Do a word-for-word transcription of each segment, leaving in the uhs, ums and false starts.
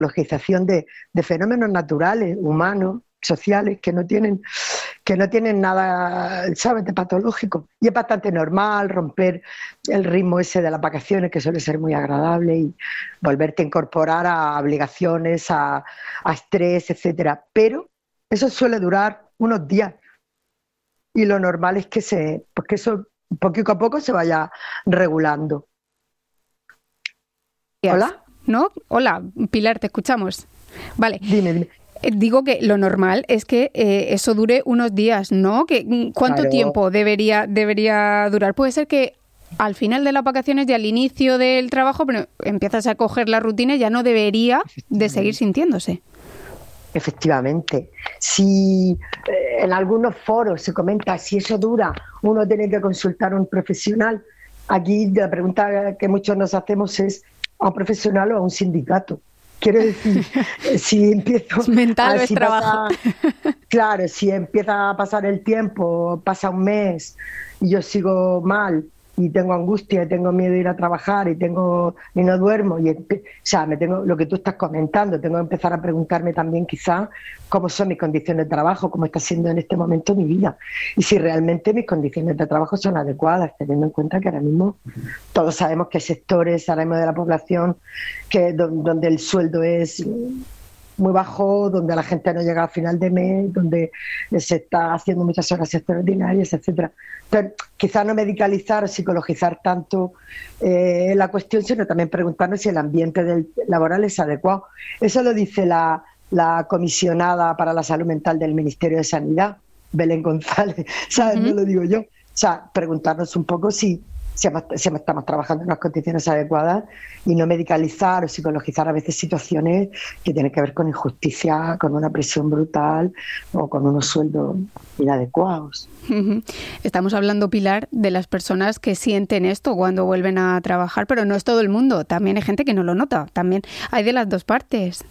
psicologización de, de fenómenos naturales, humanos, sociales, que no tienen, que no tienen nada, ¿sabes?, de patológico. Y es bastante normal romper el ritmo ese de las vacaciones, que suele ser muy agradable, y volverte a incorporar a obligaciones, a, a estrés, etcétera. Pero eso suele durar unos días. Y lo normal es que se, pues que eso poquito a poco se vaya regulando. ¿Hola? ¿No? Hola, Pilar, te escuchamos. Vale. Dime, dime. Digo que lo normal es que eh, eso dure unos días, ¿no? Que, ¿cuánto Claro. tiempo debería, debería durar? Puede ser que al final de las vacaciones y al inicio del trabajo, pero empiezas a coger la rutina y ya no debería de seguir sintiéndose. Efectivamente. Si eh, en algunos foros se comenta si eso dura, uno tiene que consultar a un profesional. Aquí la pregunta que muchos nos hacemos es ¿a un profesional o a un sindicato? Quiero decir, si empiezo... ¿Es mental o es si trabajo? Pasa, claro, si empieza a pasar el tiempo, pasa un mes y yo sigo mal y tengo angustia y tengo miedo de ir a trabajar y tengo y no duermo, y o sea, me tengo lo que tú estás comentando, tengo que empezar a preguntarme también quizás cómo son mis condiciones de trabajo, cómo está siendo en este momento mi vida y si realmente mis condiciones de trabajo son adecuadas, teniendo en cuenta que ahora mismo todos sabemos que hay sectores ahora mismo de la población que donde el sueldo es muy bajo, donde la gente no llega a final de mes, donde se está haciendo muchas horas extraordinarias, etcétera. Entonces, quizás no medicalizar o psicologizar tanto eh, la cuestión, sino también preguntarnos si el ambiente del, laboral es adecuado. Eso lo dice la, la comisionada para la salud mental del Ministerio de Sanidad, Belén González, ¿sabes? Uh-huh. No lo digo yo. O sea, preguntarnos un poco si Si estamos trabajando en unas condiciones adecuadas y no medicalizar o psicologizar a veces situaciones que tienen que ver con injusticia, con una presión brutal o con unos sueldos inadecuados. Uh-huh. Estamos hablando, Pilar, de las personas que sienten esto cuando vuelven a trabajar, pero no es todo el mundo. También hay gente que no lo nota. También hay de las dos partes.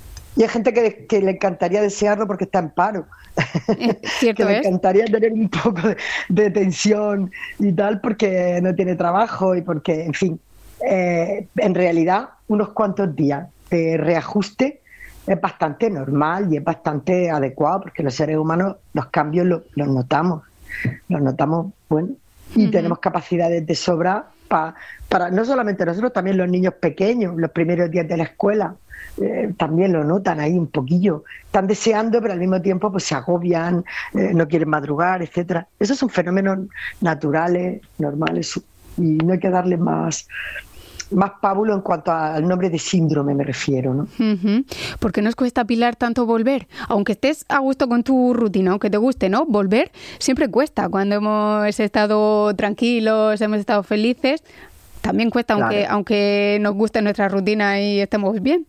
Y hay gente que, que le encantaría desearlo porque está en paro. ¿Cierto que le es? encantaría tener un poco de, de tensión y tal porque no tiene trabajo y porque, en fin, eh, en realidad unos cuantos días de reajuste es bastante normal y es bastante adecuado porque los seres humanos los cambios los, los notamos, los notamos, bueno, y uh-huh. tenemos capacidades de sobra pa, para no solamente nosotros, también los niños pequeños, los primeros días de la escuela. Eh, también lo notan ahí un poquillo, están deseando pero al mismo tiempo pues se agobian, eh, no quieren madrugar, etcétera. Esos son fenómenos naturales, normales, y no hay que darle más más pábulo en cuanto al nombre de síndrome me refiero, ¿no? Uh-huh. ¿Por qué nos cuesta, Pilar, tanto volver? Aunque estés a gusto con tu rutina, aunque te guste, ¿no? Volver siempre cuesta. Cuando hemos estado tranquilos, hemos estado felices, también cuesta, claro. aunque aunque nos guste nuestra rutina y estemos bien.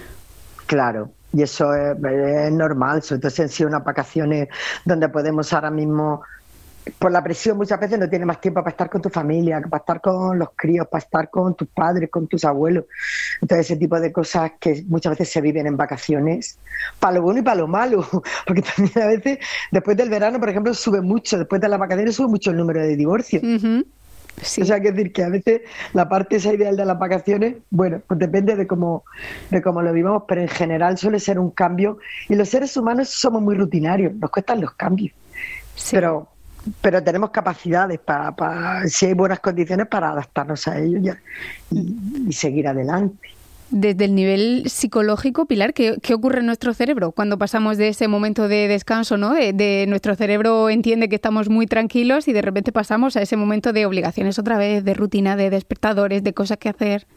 Claro, y eso es, es normal, sobre todo si han sido unas vacaciones donde podemos ahora mismo, por la presión muchas veces no tienes más tiempo para estar con tu familia, para estar con los críos, para estar con tus padres, con tus abuelos. Entonces ese tipo de cosas que muchas veces se viven en vacaciones, para lo bueno y para lo malo, porque también a veces después del verano, por ejemplo, sube mucho, después de las vacaciones sube mucho el número de divorcios. Uh-huh. Sí. O sea, que decir que a veces la parte esa ideal de las vacaciones, bueno, pues depende de cómo, de cómo lo vivamos, pero en general suele ser un cambio. Y los seres humanos somos muy rutinarios, nos cuestan los cambios. Sí. Pero, pero tenemos capacidades, para, para, si hay buenas condiciones, para adaptarnos a ellos ya, y, y seguir adelante. Desde el nivel psicológico, Pilar, ¿qué, ¿qué ocurre en nuestro cerebro cuando pasamos de ese momento de descanso, ¿no? De, de nuestro cerebro entiende que estamos muy tranquilos y de repente pasamos a ese momento de obligaciones otra vez, de rutina, de despertadores, de cosas que hacer.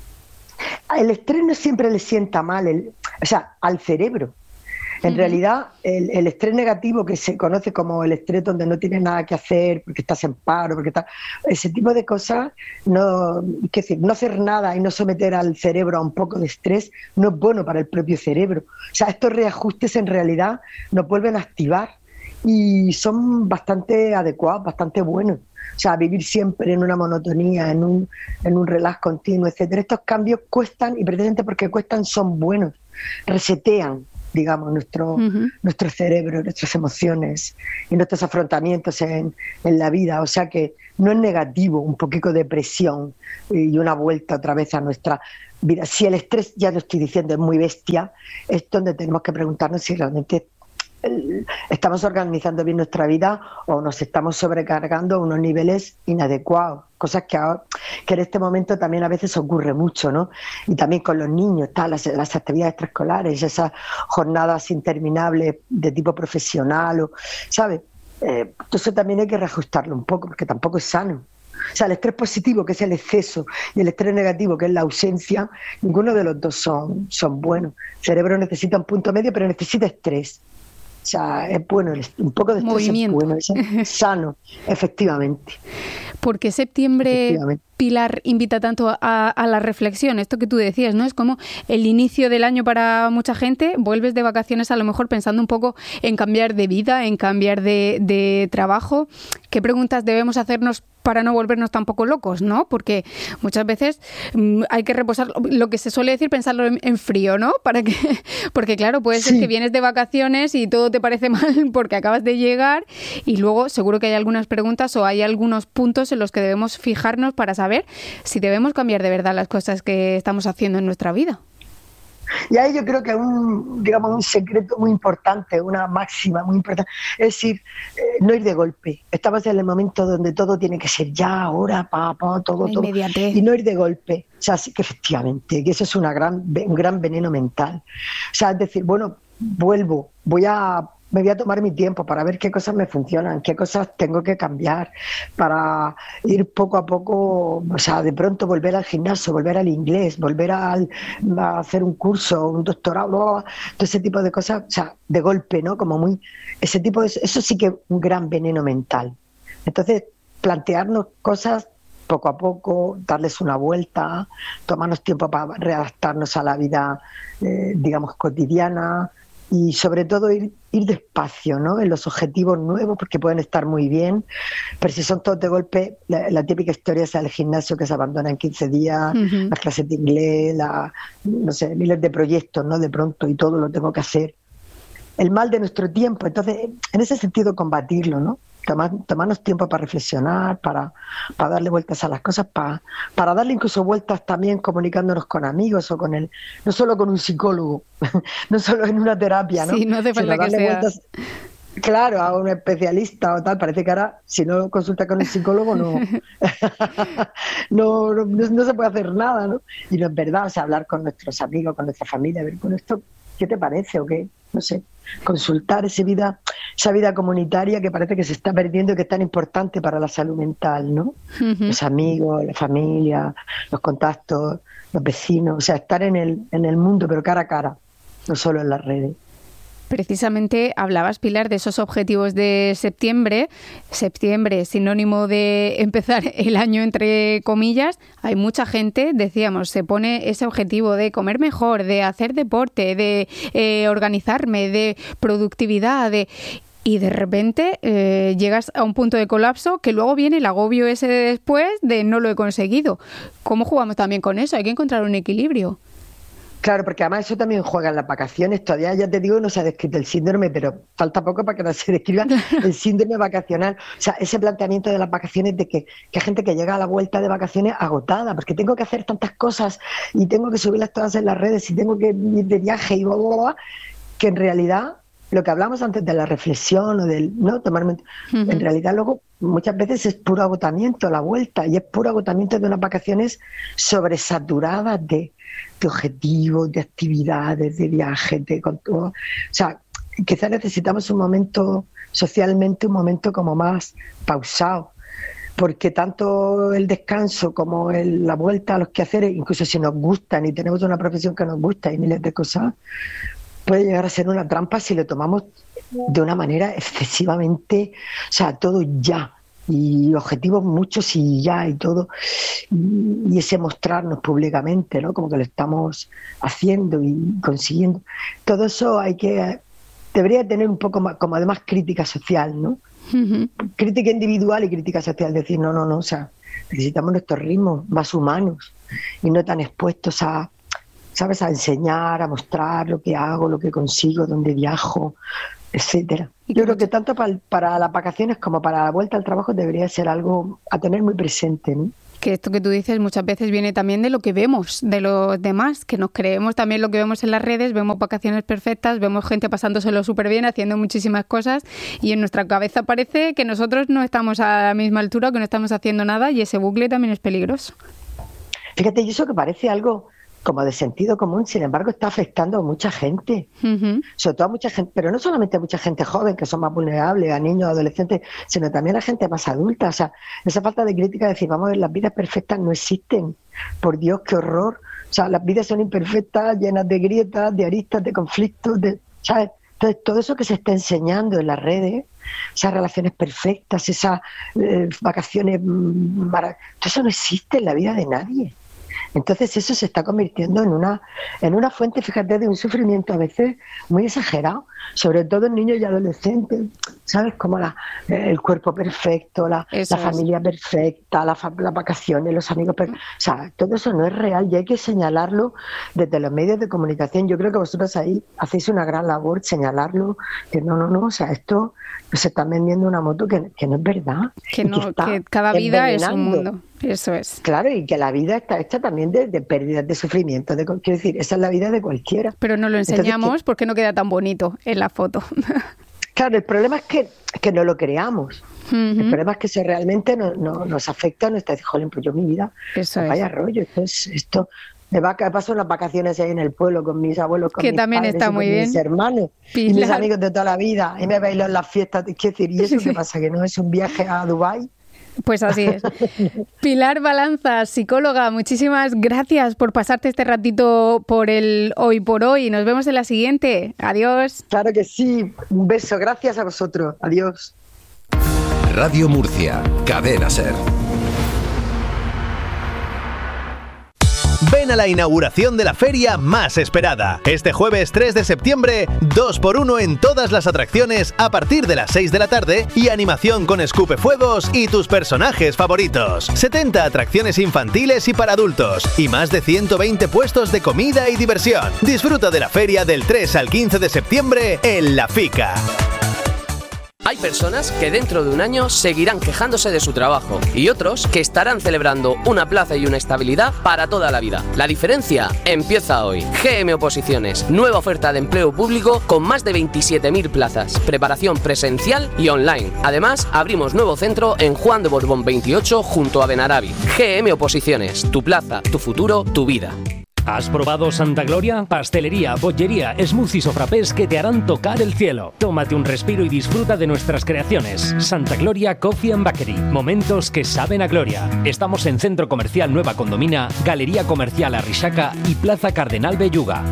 El estrés no siempre le sienta mal, el, o sea, al cerebro. En uh-huh. realidad, el, el estrés negativo, que se conoce como el estrés donde no tienes nada que hacer, porque estás en paro, porque estás, ese tipo de cosas, no, qué decir, no hacer nada y no someter al cerebro a un poco de estrés no es bueno para el propio cerebro. O sea, estos reajustes en realidad nos vuelven a activar y son bastante adecuados, bastante buenos. O sea, vivir siempre en una monotonía, en un, en un relax continuo, etcétera. Estos cambios cuestan y precisamente porque cuestan son buenos, resetean. digamos, nuestro, uh-huh. nuestro cerebro, nuestras emociones y nuestros afrontamientos en, en la vida. O sea que no es negativo un poquito de presión y una vuelta otra vez a nuestra vida. Si el estrés, ya lo estoy diciendo, es muy bestia, es donde tenemos que preguntarnos si realmente estamos organizando bien nuestra vida o nos estamos sobrecargando a unos niveles inadecuados, cosas que, ahora, que en este momento también a veces ocurre mucho, ¿no? Y también con los niños, tal, las, las actividades extraescolares, esas jornadas interminables de tipo profesional, o, ¿sabes? Eh, eso también hay que reajustarlo un poco porque tampoco es sano. O sea, el estrés positivo, que es el exceso, y el estrés negativo, que es la ausencia, ninguno de los dos son, son buenos. El cerebro necesita un punto medio, pero necesita estrés. O sea, es bueno, un poco de estrés Movimiento. es bueno, es sano, efectivamente. ¿Por qué septiembre, Pilar, invita tanto a, a la reflexión? Esto que tú decías, ¿no? Es como el inicio del año para mucha gente, vuelves de vacaciones a lo mejor pensando un poco en cambiar de vida, en cambiar de, de trabajo. ¿Qué preguntas debemos hacernos para no volvernos tampoco locos, ¿no? Porque muchas veces mmm, hay que reposar, lo que se suele decir, pensarlo en, en frío, ¿no? Para que, porque claro, puede ser sí. que vienes de vacaciones y todo te parece mal porque acabas de llegar y luego seguro que hay algunas preguntas o hay algunos puntos en los que debemos fijarnos para saber si debemos cambiar de verdad las cosas que estamos haciendo en nuestra vida. Y ahí yo creo que un, digamos, un secreto muy importante, una máxima muy importante, es decir, eh, no ir de golpe. Estamos en el momento donde todo tiene que ser ya, ahora, pa, pa, todo, todo. Y no ir de golpe. O sea, sí que efectivamente, que eso es una gran, un gran veneno mental. O sea, es decir, bueno, vuelvo, voy a... me voy a tomar mi tiempo para ver qué cosas me funcionan, qué cosas tengo que cambiar, para ir poco a poco, o sea, de pronto volver al gimnasio, volver al inglés, volver al, a hacer un curso, un doctorado, todo ese tipo de cosas, o sea, de golpe, ¿no? Como muy, ese tipo de, eso sí que es un gran veneno mental. Entonces, plantearnos cosas poco a poco, darles una vuelta, tomarnos tiempo para readaptarnos a la vida, eh, digamos, cotidiana, y sobre todo ir, ir despacio, ¿no? En los objetivos nuevos, porque pueden estar muy bien, pero si son todos de golpe, la, la típica historia es el gimnasio que se abandona en quince días, uh-huh. las clases de inglés, la, no sé, miles de proyectos, ¿no? De pronto, y todo lo tengo que hacer. El mal de nuestro tiempo, entonces, en ese sentido, combatirlo, ¿no? Tomar, tomarnos tiempo para reflexionar, para, para darle vueltas a las cosas, para, para darle incluso vueltas también comunicándonos con amigos o con el, no solo con un psicólogo, no solo en una terapia, ¿no? Sí, no hace falta que sea. Vueltas, claro, a un especialista o tal, parece que ahora si no consulta con el psicólogo no, no, no, no se puede hacer nada, ¿no? Y no es verdad, o sea, hablar con nuestros amigos, con nuestra familia, a ver, con esto, ¿qué te parece o qué? No sé, consultar esa vida, esa vida comunitaria que parece que se está perdiendo y que es tan importante para la salud mental, ¿no? Uh-huh. Los amigos, la familia, los contactos, los vecinos, o sea, estar en el, en el mundo, pero cara a cara, no solo en las redes. Precisamente hablabas, Pilar, de esos objetivos de septiembre. Septiembre, sinónimo de empezar el año entre comillas. Hay mucha gente, decíamos, se pone ese objetivo de comer mejor, de hacer deporte, de eh, organizarme, de productividad, de... y de repente eh, llegas a un punto de colapso que luego viene el agobio ese de después de no lo he conseguido. ¿Cómo jugamos también con eso? Hay que encontrar un equilibrio. Claro, porque además eso también juega en las vacaciones. Todavía, ya te digo, no se ha descrito el síndrome, pero falta poco para que no se describa el síndrome vacacional. O sea, ese planteamiento de las vacaciones de que, que hay gente que llega a la vuelta de vacaciones agotada, porque tengo que hacer tantas cosas y tengo que subirlas todas en las redes y tengo que ir de viaje y bla, bla, bla, que en realidad lo que hablamos antes de la reflexión o del no tomarme, uh-huh. en realidad luego muchas veces es puro agotamiento la vuelta y es puro agotamiento de unas vacaciones sobresaturadas de, de objetivos, de actividades, de viajes, de con todo. O sea, quizás necesitamos un momento socialmente, un momento como más pausado, porque tanto el descanso como el, la vuelta a los quehaceres, incluso si nos gustan y tenemos una profesión que nos gusta y miles de cosas, puede llegar a ser una trampa si lo tomamos de una manera excesivamente, o sea, todo ya, y objetivos muchos y ya, y todo, y ese mostrarnos públicamente, ¿no? Como que lo estamos haciendo y consiguiendo. Todo eso hay que, debería tener un poco más, como además crítica social, ¿no? Uh-huh. Crítica individual y crítica social, decir, no, no, no, o sea, necesitamos nuestros ritmos más humanos y no tan expuestos a ¿sabes? A enseñar, a mostrar lo que hago, lo que consigo, dónde viajo, etcétera. Yo creo que tanto para, para las vacaciones como para la vuelta al trabajo debería ser algo a tener muy presente, ¿no? Que esto que tú dices muchas veces viene también de lo que vemos, de los demás, que nos creemos también lo que vemos en las redes, vemos vacaciones perfectas, vemos gente pasándoselo súper bien, haciendo muchísimas cosas, y en nuestra cabeza parece que nosotros no estamos a la misma altura, que no estamos haciendo nada, y ese bucle también es peligroso. Fíjate, y eso que parece algo como de sentido común, sin embargo está afectando a mucha gente, uh-huh. sobre todo a mucha gente, pero no solamente a mucha gente joven, que son más vulnerables, a niños, adolescentes, sino también a gente más adulta. O sea, esa falta de crítica de decir, vamos a ver, las vidas perfectas no existen, por Dios, qué horror. O sea, las vidas son imperfectas, llenas de grietas, de aristas, de conflictos, de, ¿sabes? Entonces, todo eso que se está enseñando en las redes, esas relaciones perfectas, esas eh, vacaciones maravillosas, todo eso no existe en la vida de nadie. Entonces eso se está convirtiendo en una en una fuente, fíjate, de un sufrimiento a veces muy exagerado, sobre todo en niños y adolescentes, ¿sabes? Como la, el cuerpo perfecto, la, la familia es. perfecta, la, las vacaciones, los amigos perfectos. O sea, todo eso no es real y hay que señalarlo desde los medios de comunicación. Yo creo que vosotros ahí hacéis una gran labor, señalarlo, que no, no, no, o sea, esto se está vendiendo una moto que, que no es verdad. Que, no, que, que cada vida es un mundo. Eso es. Claro, y que la vida está hecha también de, de pérdidas, de sufrimiento. De, quiero decir, esa es la vida de cualquiera. Pero no lo enseñamos. Entonces, porque no queda tan bonito en la foto. Claro, el problema es que, que no lo creamos. Uh-huh. El problema es que eso realmente no, no, nos afecta a nuestra... Jolín, pues yo mi vida, eso pues vaya es. rollo. Esto, es, esto me va a pasar unas vacaciones ahí en el pueblo con mis abuelos, con que mis también padres, está muy con bien. mis hermanos Pilar. Y mis amigos de toda la vida. Y me bailo en las fiestas. Quiero decir, ¿y eso qué pasa? ¿Que no es un viaje a Dubái? Pues así es. Pilar Balanzas, psicóloga, muchísimas gracias por pasarte este ratito por el Hoy por Hoy. Nos vemos en la siguiente. Adiós. Claro que sí. Un beso. Gracias a vosotros. Adiós. Radio Murcia, Cadena Ser. Ven a la inauguración de la feria más esperada. Este jueves tres de septiembre, dos por uno en todas las atracciones a partir de las seis de la tarde y animación con escupefuegos y tus personajes favoritos. setenta atracciones infantiles y para adultos y más de ciento veinte puestos de comida y diversión. Disfruta de la feria del tres al quince de septiembre en La Fica. Hay personas que dentro de un año seguirán quejándose de su trabajo y otros que estarán celebrando una plaza y una estabilidad para toda la vida. La diferencia empieza hoy. G M Oposiciones, nueva oferta de empleo público con más de veintisiete mil plazas, preparación presencial y online. Además, abrimos nuevo centro en Juan de Borbón veintiocho junto a Benarabi. G M Oposiciones, tu plaza, tu futuro, tu vida. ¿Has probado Santa Gloria? Pastelería, bollería, smoothies o frappés que te harán tocar el cielo. Tómate un respiro y disfruta de nuestras creaciones. Santa Gloria Coffee and Bakery. Momentos que saben a gloria. Estamos en Centro Comercial Nueva Condomina, Galería Comercial Arrixaca y Plaza Cardenal Belluga.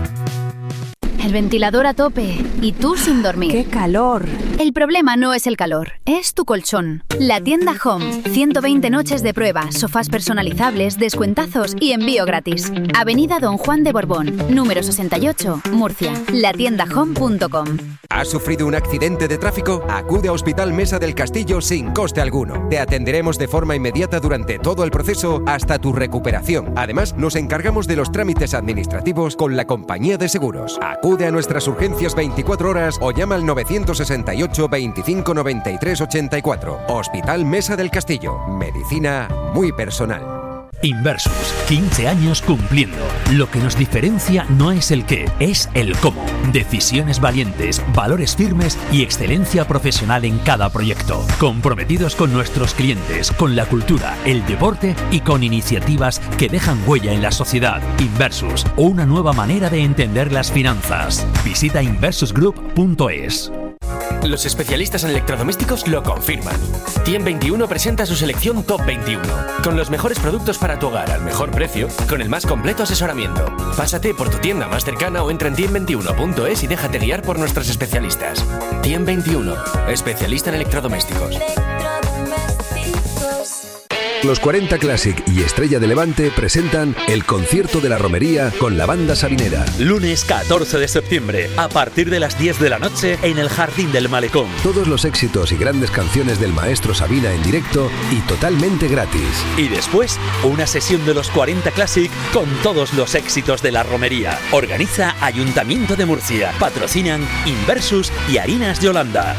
El ventilador a tope y tú sin dormir. ¡Qué calor! El problema no es el calor, es tu colchón. La tienda Home. ciento veinte noches de prueba, sofás personalizables, descuentazos y envío gratis. Avenida Don Juan de Borbón, número sesenta y ocho, Murcia. la tienda home punto com. ¿Has sufrido un accidente de tráfico? Acude a Hospital Mesa del Castillo sin coste alguno. Te atenderemos de forma inmediata durante todo el proceso hasta tu recuperación. Además, nos encargamos de los trámites administrativos con la compañía de seguros. Acude a nuestras urgencias veinticuatro horas o llama al nueve sesenta y ocho, veinticinco, noventa y tres, ochenta y cuatro. Hospital Mesa del Castillo. Medicina muy personal. Inversus, quince años cumpliendo. Lo que nos diferencia no es el qué, es el cómo. Decisiones valientes, valores firmes y excelencia profesional en cada proyecto. Comprometidos con nuestros clientes, con la cultura, el deporte y con iniciativas que dejan huella en la sociedad. Inversus, una nueva manera de entender las finanzas. Visita inversus group punto es. Los especialistas en electrodomésticos lo confirman. Tiem veintiuno presenta su selección Top veintiuno, con los mejores productos para tu hogar al mejor precio, con el más completo asesoramiento. Pásate por tu tienda más cercana o entra en tiem veintiuno punto es y déjate guiar por nuestros especialistas. Tiem veintiuno, especialista en electrodomésticos. Los cuarenta Classic y Estrella de Levante presentan el concierto de la romería con la banda Sabinera. Lunes catorce de septiembre, a partir de las diez de la noche, en el Jardín del Malecón. Todos los éxitos y grandes canciones del maestro Sabina en directo y totalmente gratis. Y después, una sesión de los cuarenta Classic con todos los éxitos de la romería. Organiza Ayuntamiento de Murcia. Patrocinan Inversus y Harinas Yolanda.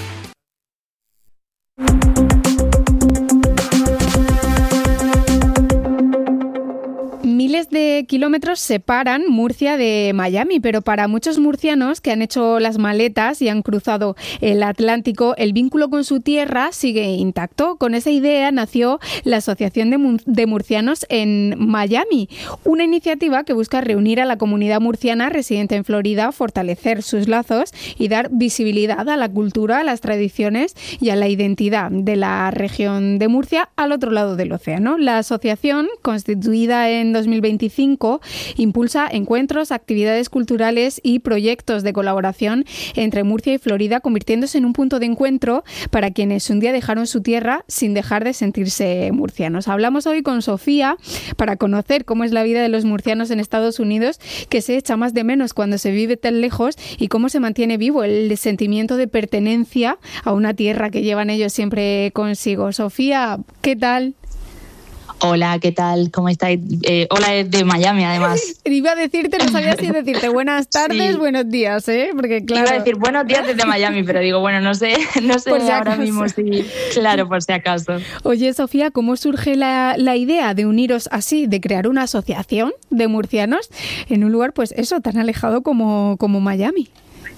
Miles de kilómetros separan Murcia de Miami, pero para muchos murcianos que han hecho las maletas y han cruzado el Atlántico, el vínculo con su tierra sigue intacto. Con esa idea nació la Asociación de, Mur- de Murcianos en Miami, una iniciativa que busca reunir a la comunidad murciana residente en Florida, fortalecer sus lazos y dar visibilidad a la cultura, a las tradiciones y a la identidad de la región de Murcia al otro lado del océano. La asociación, constituida en dos mil veinticinco, impulsa encuentros, actividades culturales y proyectos de colaboración entre Murcia y Florida, convirtiéndose en un punto de encuentro para quienes un día dejaron su tierra sin dejar de sentirse murcianos. Hablamos hoy con Sofía para conocer cómo es la vida de los murcianos en Estados Unidos, que se echa más de menos cuando se vive tan lejos, y cómo se mantiene vivo el sentimiento de pertenencia a una tierra que llevan ellos siempre consigo. Sofía, ¿qué tal? Hola, ¿qué tal? ¿Cómo estáis? Eh, hola desde Miami, además. Iba a decirte, no sabía si decirte buenas tardes, sí. Buenos días, ¿eh? Porque claro. Iba a decir buenos días desde Miami, pero digo, bueno, no sé, no sé si ahora mismo si... Claro, por si acaso. Oye, Sofía, ¿cómo surge la, la idea de uniros así, de crear una asociación de murcianos en un lugar, pues eso, tan alejado como, como Miami?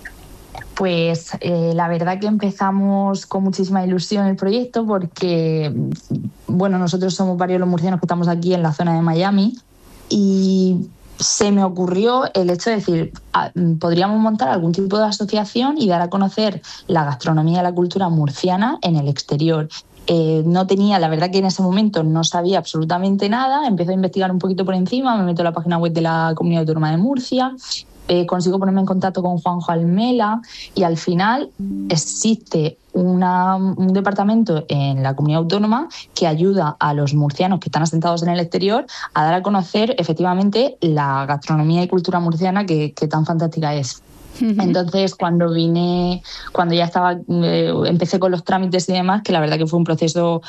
Pues eh, la verdad que empezamos con muchísima ilusión el proyecto porque, bueno, nosotros somos varios los murcianos que estamos aquí en la zona de Miami y se me ocurrió el hecho de decir, podríamos montar algún tipo de asociación y dar a conocer la gastronomía y la cultura murciana en el exterior. Eh, no tenía, la verdad que en ese momento no sabía absolutamente nada, empecé a investigar un poquito por encima, me meto en la página web de la Comunidad Autónoma de Murcia. Eh, consigo ponerme en contacto con Juanjo Almela y al final existe una, un departamento en la comunidad autónoma que ayuda a los murcianos que están asentados en el exterior a dar a conocer efectivamente la gastronomía y cultura murciana que, que tan fantástica es. Entonces, cuando vine, cuando ya estaba, eh, empecé con los trámites y demás, que la verdad que fue un proceso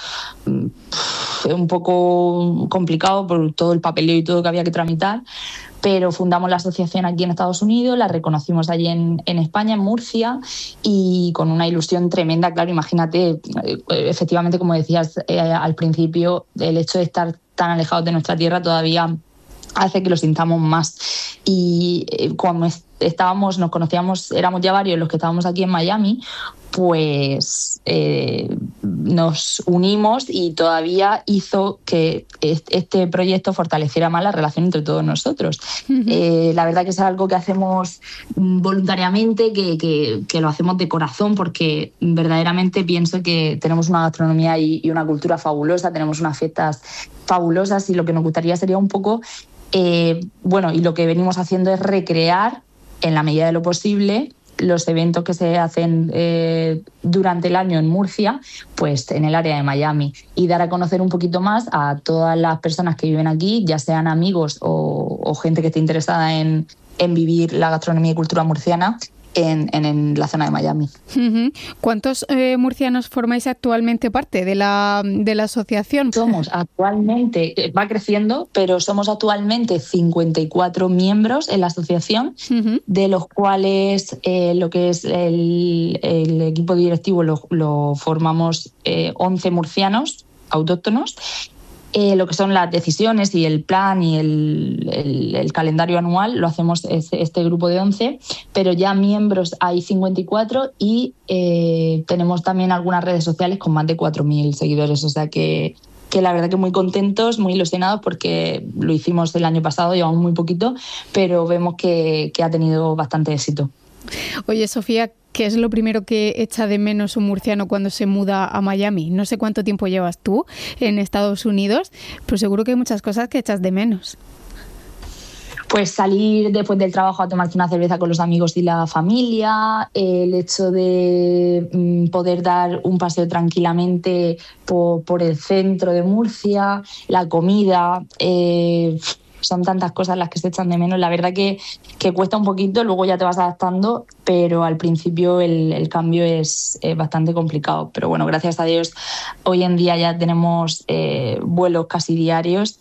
pff, un poco complicado por todo el papeleo y todo que había que tramitar, pero fundamos la asociación aquí en Estados Unidos, la reconocimos allí en, en España, en Murcia, y con una ilusión tremenda. Claro, imagínate, efectivamente, como decías eh, al principio, el hecho de estar tan alejados de nuestra tierra todavía hace que lo sintamos más. Y eh, cuando estábamos, nos conocíamos, éramos ya varios los que estábamos aquí en Miami, pues eh, nos unimos y todavía hizo que este proyecto fortaleciera más la relación entre todos nosotros. Uh-huh. Eh, la verdad que es algo que hacemos voluntariamente, que, que, que lo hacemos de corazón, porque verdaderamente pienso que tenemos una gastronomía y, y una cultura fabulosa, tenemos unas fiestas fabulosas y lo que nos gustaría sería un poco, eh, bueno, y lo que venimos haciendo es recrear en la medida de lo posible los eventos que se hacen eh, durante el año en Murcia, pues en el área de Miami, y dar a conocer un poquito más a todas las personas que viven aquí, ya sean amigos o, o gente que esté interesada en, en vivir la gastronomía y cultura murciana en, en, en la zona de Miami. Uh-huh. ¿Cuántos eh, murcianos formáis actualmente parte de la, de la asociación? Somos actualmente, va creciendo, pero somos actualmente cincuenta y cuatro miembros en la asociación, uh-huh. de los cuales eh, lo que es el, el equipo directivo lo, lo formamos eh, once murcianos autóctonos. Eh, lo que son las decisiones y el plan y el, el, el calendario anual lo hacemos este, este grupo de once, pero ya miembros hay cincuenta y cuatro y eh, tenemos también algunas redes sociales con más de cuatro mil seguidores, o sea que, que la verdad que muy contentos, muy ilusionados porque lo hicimos el año pasado, llevamos muy poquito, pero vemos que, que ha tenido bastante éxito. Oye, Sofía, ¿qué es lo primero que echa de menos un murciano cuando se muda a Miami? No sé cuánto tiempo llevas tú en Estados Unidos, pero seguro que hay muchas cosas que echas de menos. Pues salir después del trabajo a tomarte una cerveza con los amigos y la familia, el hecho de mm, poder dar un paseo tranquilamente por, por el centro de Murcia, la comida, eh, son tantas cosas las que se echan de menos. La verdad que, que cuesta un poquito, luego ya te vas adaptando, pero al principio el, el cambio es eh, bastante complicado. Pero bueno, gracias a Dios, hoy en día ya tenemos eh, vuelos casi diarios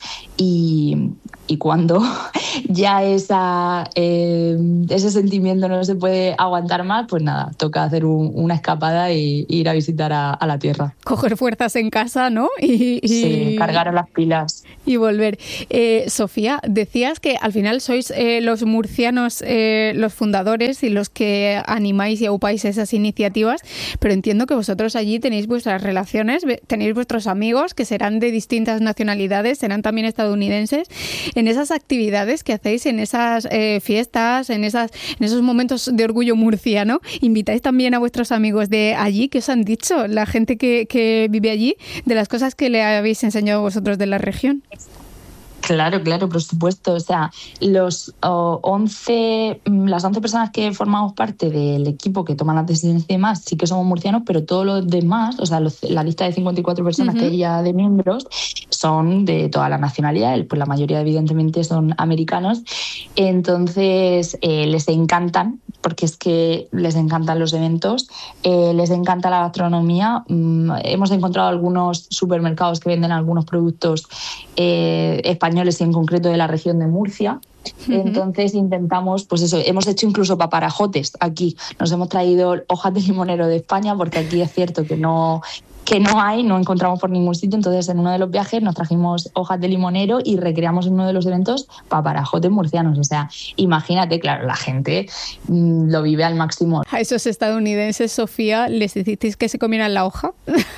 y, y cuando ya esa, eh, ese sentimiento no se puede aguantar más, pues nada, toca hacer un, una escapada y, y ir a visitar a, a la tierra. Coger fuerzas en casa, ¿no? Y, y... Sí, cargar las pilas. Y volver. Eh, Sofía, decías que al final sois eh, los murcianos eh, los fundadores y los que animáis y aupáis esas iniciativas, pero entiendo que vosotros allí tenéis vuestras relaciones, tenéis vuestros amigos que serán de distintas nacionalidades, serán también estadounidenses. En esas actividades que hacéis, en esas eh, fiestas, en, esas, en esos momentos de orgullo murciano, ¿invitáis también a vuestros amigos de allí? ¿Qué os han dicho la gente que, que vive allí de las cosas que le habéis enseñado vosotros de la región? Claro, claro, por supuesto. O sea, los oh, once, las once personas que formamos parte del equipo que toman las decisiones y demás, sí que somos murcianos, pero todos los demás, o sea, los, la lista de cincuenta y cuatro personas uh-huh. que hay ya de miembros, son de toda la nacionalidad, pues la mayoría evidentemente son americanos. Entonces, eh, les encantan, porque es que les encantan los eventos, eh, les encanta la gastronomía. Mm, hemos encontrado algunos supermercados que venden algunos productos eh, españoles y en concreto de la región de Murcia. Uh-huh. Entonces intentamos, pues eso, hemos hecho incluso paparajotes aquí. Nos hemos traído hojas de limonero de España porque aquí es cierto que no... que no hay, no encontramos por ningún sitio. Entonces, en uno de los viajes nos trajimos hojas de limonero y recreamos en uno de los eventos paparajotes murcianos. O sea, imagínate, claro, la gente mmm, lo vive al máximo. A esos estadounidenses, Sofía, ¿les hicisteis que se comieran la hoja?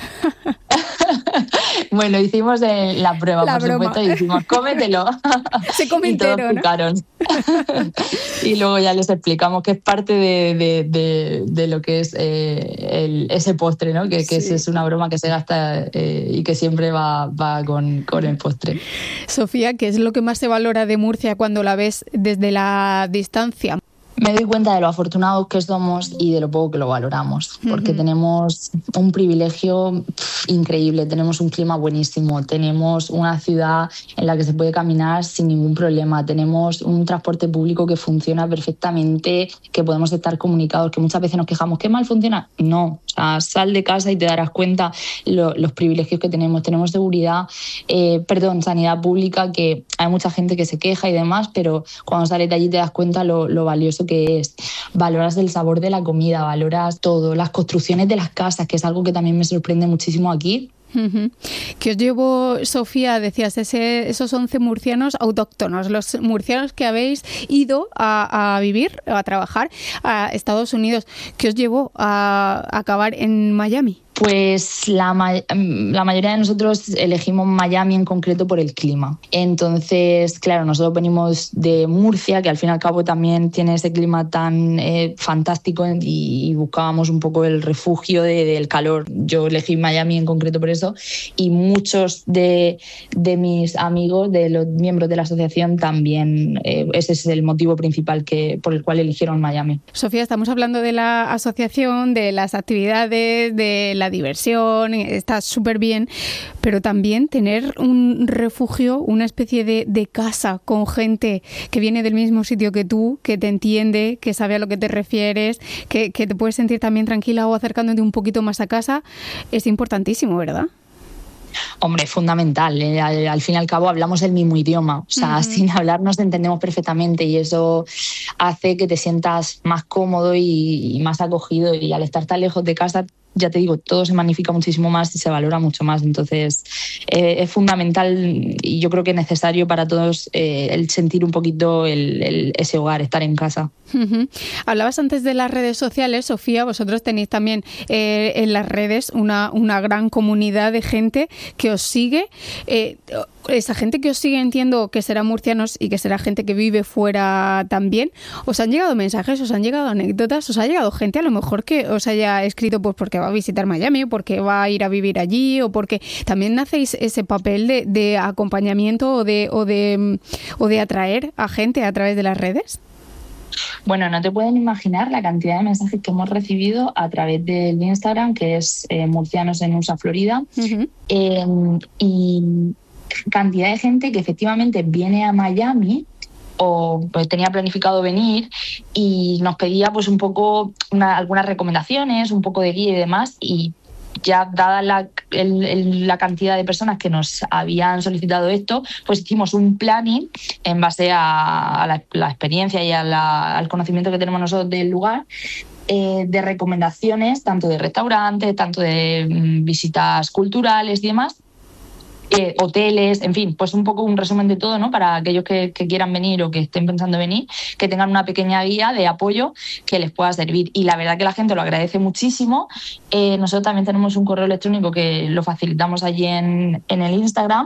Bueno, hicimos eh, la prueba, la por broma. supuesto, y dijimos, cómetelo. Se come y entero, todos picaron. ¿No? Y luego ya les explicamos que es parte de, de, de, de lo que es eh, el, ese postre, ¿no? Que, que sí. es una broma que se gasta eh, y que siempre va, va con, con el postre. Sofía, ¿qué es lo que más se valora de Murcia cuando la ves desde la distancia? Me doy cuenta de lo afortunados que somos y de lo poco que lo valoramos, porque uh-huh. tenemos un privilegio pff, increíble, tenemos un clima buenísimo, tenemos una ciudad en la que se puede caminar sin ningún problema, tenemos un transporte público que funciona perfectamente, que podemos estar comunicados, que muchas veces nos quejamos, ¿qué mal funciona? No, o sea, sal de casa y te darás cuenta lo, los privilegios que tenemos. Tenemos seguridad, eh, perdón, sanidad pública, que hay mucha gente que se queja y demás, pero cuando sales de allí te das cuenta lo, lo valioso que es. Valoras el sabor de la comida, valoras todo, las construcciones de las casas, que es algo que también me sorprende muchísimo aquí. Uh-huh. Que os llevo, Sofía, decías, ese, esos once murcianos autóctonos, los murcianos que habéis ido a, a vivir, a trabajar a Estados Unidos. ¿Qué os llevó a, a acabar en Miami? Pues la, la mayoría de nosotros elegimos Miami en concreto por el clima. Entonces, claro, nosotros venimos de Murcia, que al fin y al cabo también tiene ese clima tan eh, fantástico, y, y buscábamos un poco el refugio de, del calor. Yo elegí Miami en concreto por eso, y muchos de, de mis amigos, de los miembros de la asociación, también eh, ese es el motivo principal que, por el cual eligieron Miami. Sofía, estamos hablando de la asociación, de las actividades, de la diversión, está súper bien, pero también tener un refugio, una especie de, de casa con gente que viene del mismo sitio que tú, que te entiende, que sabe a lo que te refieres, que, que te puedes sentir también tranquila o acercándote un poquito más a casa, es importantísimo, ¿verdad? Hombre, es fundamental. ¿eh? Al, al fin y al cabo hablamos el mismo idioma. O sea, uh-huh. sin hablar nos entendemos perfectamente, y eso hace que te sientas más cómodo y, y más acogido. Y al estar tan lejos de casa, ya te digo, todo se magnifica muchísimo más y se valora mucho más. Entonces, eh, es fundamental, y yo creo que es necesario para todos eh, el sentir un poquito el, el, ese hogar, estar en casa. Uh-huh. Hablabas antes de las redes sociales, Sofía. Vosotros tenéis también eh, en las redes una, una gran comunidad de gente que os sigue. Eh, esa gente que os sigue, entiendo que será murcianos y que será gente que vive fuera también, ¿os han llegado mensajes, os han llegado anécdotas, os ha llegado gente a lo mejor que os haya escrito pues porque va a visitar Miami o porque va a ir a vivir allí o porque también hacéis ese papel de, de acompañamiento o de, o, de, o de atraer a gente a través de las redes? Bueno, no te pueden imaginar la cantidad de mensajes que hemos recibido a través del Instagram, que es eh, Murcianos en U S A Florida, uh-huh. eh, y cantidad de gente que efectivamente viene a Miami o pues, tenía planificado venir y nos pedía pues un poco una, algunas recomendaciones, un poco de guía y demás, y ya dada la, el, el, la cantidad de personas que nos habían solicitado esto, pues hicimos un planning en base a, a la, la experiencia y a la, al conocimiento que tenemos nosotros del lugar, eh, de recomendaciones tanto de restaurantes, tanto de mm, visitas culturales y demás, Eh, hoteles, en fin, pues un poco un resumen de todo, ¿no? Para aquellos que, que quieran venir o que estén pensando venir, que tengan una pequeña guía de apoyo que les pueda servir. Y la verdad que la gente lo agradece muchísimo. Eh, nosotros también tenemos un correo electrónico que lo facilitamos allí en, en el Instagram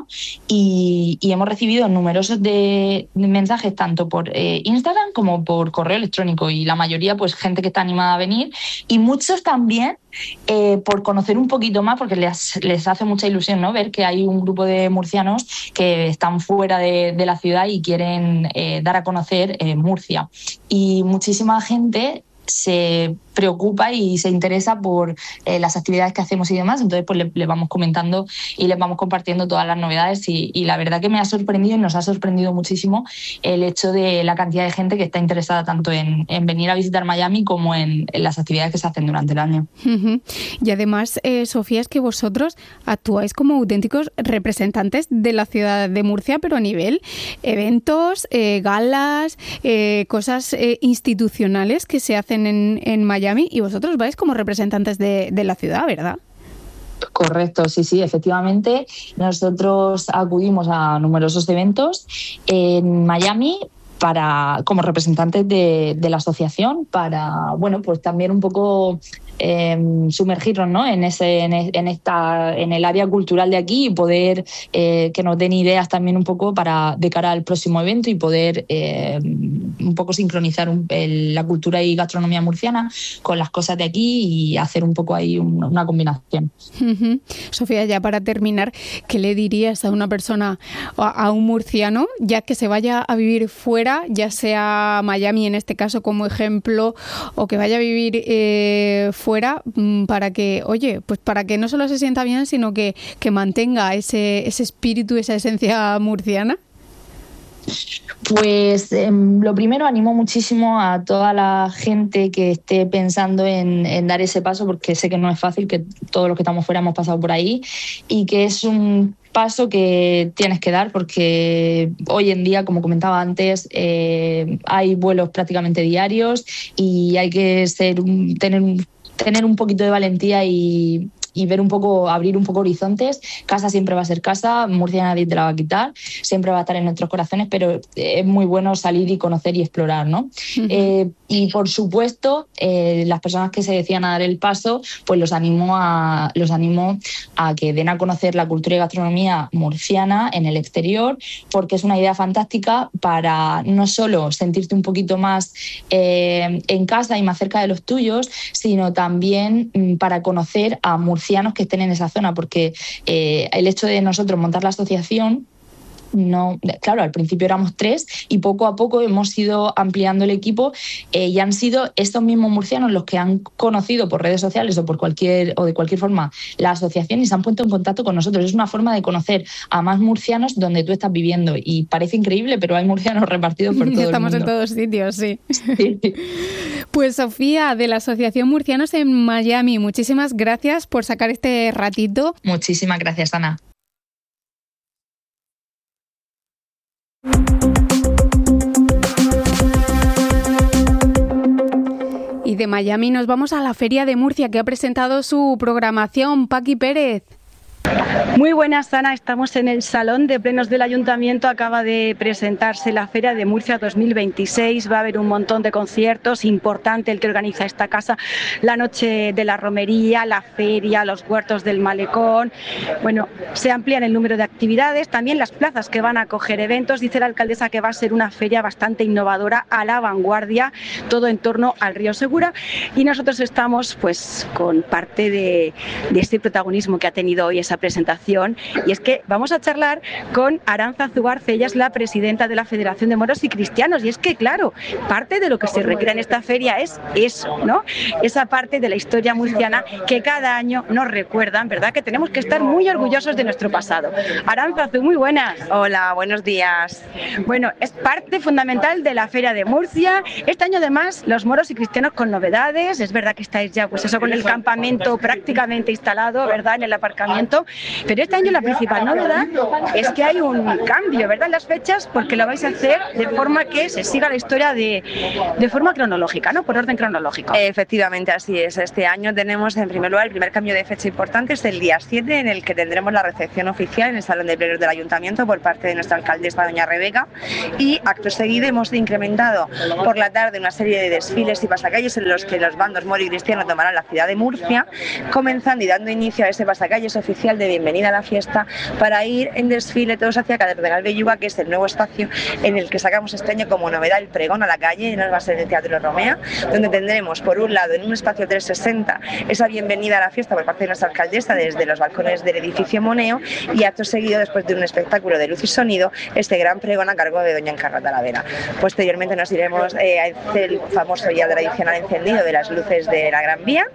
y, y hemos recibido numerosos de, de mensajes tanto por eh, Instagram como por correo electrónico, y la mayoría pues gente que está animada a venir, y muchos también eh, por conocer un poquito más, porque les, les hace mucha ilusión, ¿no? Ver que hay un grupo de murcianos que están fuera de, de la ciudad y quieren eh, dar a conocer eh, Murcia. Y muchísima gente se preocupa y se interesa por eh, las actividades que hacemos y demás, entonces pues le, le vamos comentando y les vamos compartiendo todas las novedades, y, y la verdad que me ha sorprendido y nos ha sorprendido muchísimo el hecho de la cantidad de gente que está interesada tanto en, en venir a visitar Miami como en, en las actividades que se hacen durante el año. Uh-huh. Y además, eh, Sofía, es que vosotros actuáis como auténticos representantes de la ciudad de Murcia, pero a nivel eventos, eh, galas, eh, cosas eh, institucionales que se hacen en, en Miami, y vosotros vais como representantes de, de la ciudad, ¿verdad? Correcto, sí, sí, efectivamente. Nosotros acudimos a numerosos eventos en Miami para, como representantes de, de la asociación, para, bueno, pues también un poco eh, sumergirnos, ¿no? en ese en, en esta en el área cultural de aquí y poder eh, que nos den ideas también un poco para de cara al próximo evento y poder eh, un poco sincronizar un, el, la cultura y gastronomía murciana con las cosas de aquí y hacer un poco ahí un, una combinación. Uh-huh. Sofía, ya para terminar, ¿qué le dirías a una persona, a, a un murciano, ya que se vaya a vivir fuera, ya sea Miami en este caso como ejemplo, o que vaya a vivir eh, fuera, para que, oye, pues para que no solo se sienta bien, sino que, que mantenga ese, ese espíritu, esa esencia murciana? Pues eh, lo primero, animo muchísimo a toda la gente que esté pensando en, en dar ese paso, porque sé que no es fácil, que todos los que estamos fuera hemos pasado por ahí, y que es un paso que tienes que dar, porque hoy en día, como comentaba antes, eh, hay vuelos prácticamente diarios y hay que ser un, tener, tener un poquito de valentía y y ver un poco, abrir un poco horizontes. Casa siempre va a ser casa, Murcia nadie te la va a quitar, siempre va a estar en nuestros corazones, pero es muy bueno salir y conocer y explorar, ¿no? Uh-huh. Eh, y por supuesto, eh, las personas que se decían a dar el paso, pues los animo a, los animo a que den a conocer la cultura y gastronomía murciana en el exterior, porque es una idea fantástica para no solo sentirte un poquito más eh, en casa y más cerca de los tuyos, sino también mm, para conocer a Murcia que estén en esa zona, porque eh, el hecho de nosotros montar la asociación, no, claro, al principio éramos tres y poco a poco hemos ido ampliando el equipo eh, y han sido estos mismos murcianos los que han conocido por redes sociales o por cualquier o de cualquier forma la asociación y se han puesto en contacto con nosotros. Es una forma de conocer a más murcianos donde tú estás viviendo y parece increíble, pero hay murcianos repartidos por todo Estamos el mundo. en todos sitios, sí. sí. Pues Sofía, de la Asociación Murcianos en Miami, muchísimas gracias por sacar este ratito. Muchísimas gracias, Ana. Y de Miami nos vamos a la Feria de Murcia, que ha presentado su programación. Paqui Pérez. Muy buenas, Ana. Estamos en el Salón de Plenos del Ayuntamiento. Acaba de presentarse la Feria de Murcia dos mil veintiséis. Va a haber un montón de conciertos. Importante el que organiza esta casa. La Noche de la Romería, la Feria, los Huertos del Malecón. Bueno, se amplían el número de actividades. También las plazas que van a acoger eventos. Dice la alcaldesa que va a ser una feria bastante innovadora, a la vanguardia. Todo en torno al río Segura. Y nosotros estamos pues con parte de, de este protagonismo que ha tenido hoy esa presentación. Y es que vamos a charlar con Arantza Zubarce. Ella es la presidenta de la Federación de Moros y Cristianos, y es que claro, parte de lo que se recrea en esta feria es eso, ¿no? Esa parte de la historia murciana que cada año nos recuerdan, ¿verdad? Que tenemos que estar muy orgullosos de nuestro pasado. Arantza, muy buenas. Hola, buenos días. Bueno, es parte fundamental de la Feria de Murcia. Este año además los moros y cristianos con novedades. Es verdad que estáis ya pues eso con el campamento prácticamente instalado, ¿verdad? En el aparcamiento. Pero este año la principal novedad es que hay un cambio, ¿verdad?, en las fechas, porque lo vais a hacer de forma que se siga la historia de, de forma cronológica, ¿no?, por orden cronológico. Efectivamente, así es. Este año tenemos, en primer lugar, el primer cambio de fecha importante es el día siete, en el que tendremos la recepción oficial en el Salón de Plenos del Ayuntamiento por parte de nuestra alcaldesa, doña Rebeca, y acto seguido hemos incrementado por la tarde una serie de desfiles y pasacalles en los que los bandos moro y cristiano tomarán la ciudad de Murcia, comenzando y dando inicio a ese pasacalles oficial de bienvenida a la fiesta, para ir en desfile todos hacia Cardenal Belluga, que es el nuevo espacio en el que sacamos este año como novedad el pregón a la calle, y nos va a ser el Teatro Romea, donde tendremos por un lado en un espacio trescientos sesenta esa bienvenida a la fiesta por parte de nuestra alcaldesa desde los balcones del edificio Moneo, y acto seguido, después de un espectáculo de luz y sonido, este gran pregón a cargo de doña Encarna Talavera. Posteriormente nos iremos eh, a hacer el famoso ya tradicional encendido de las luces de la Gran Vía,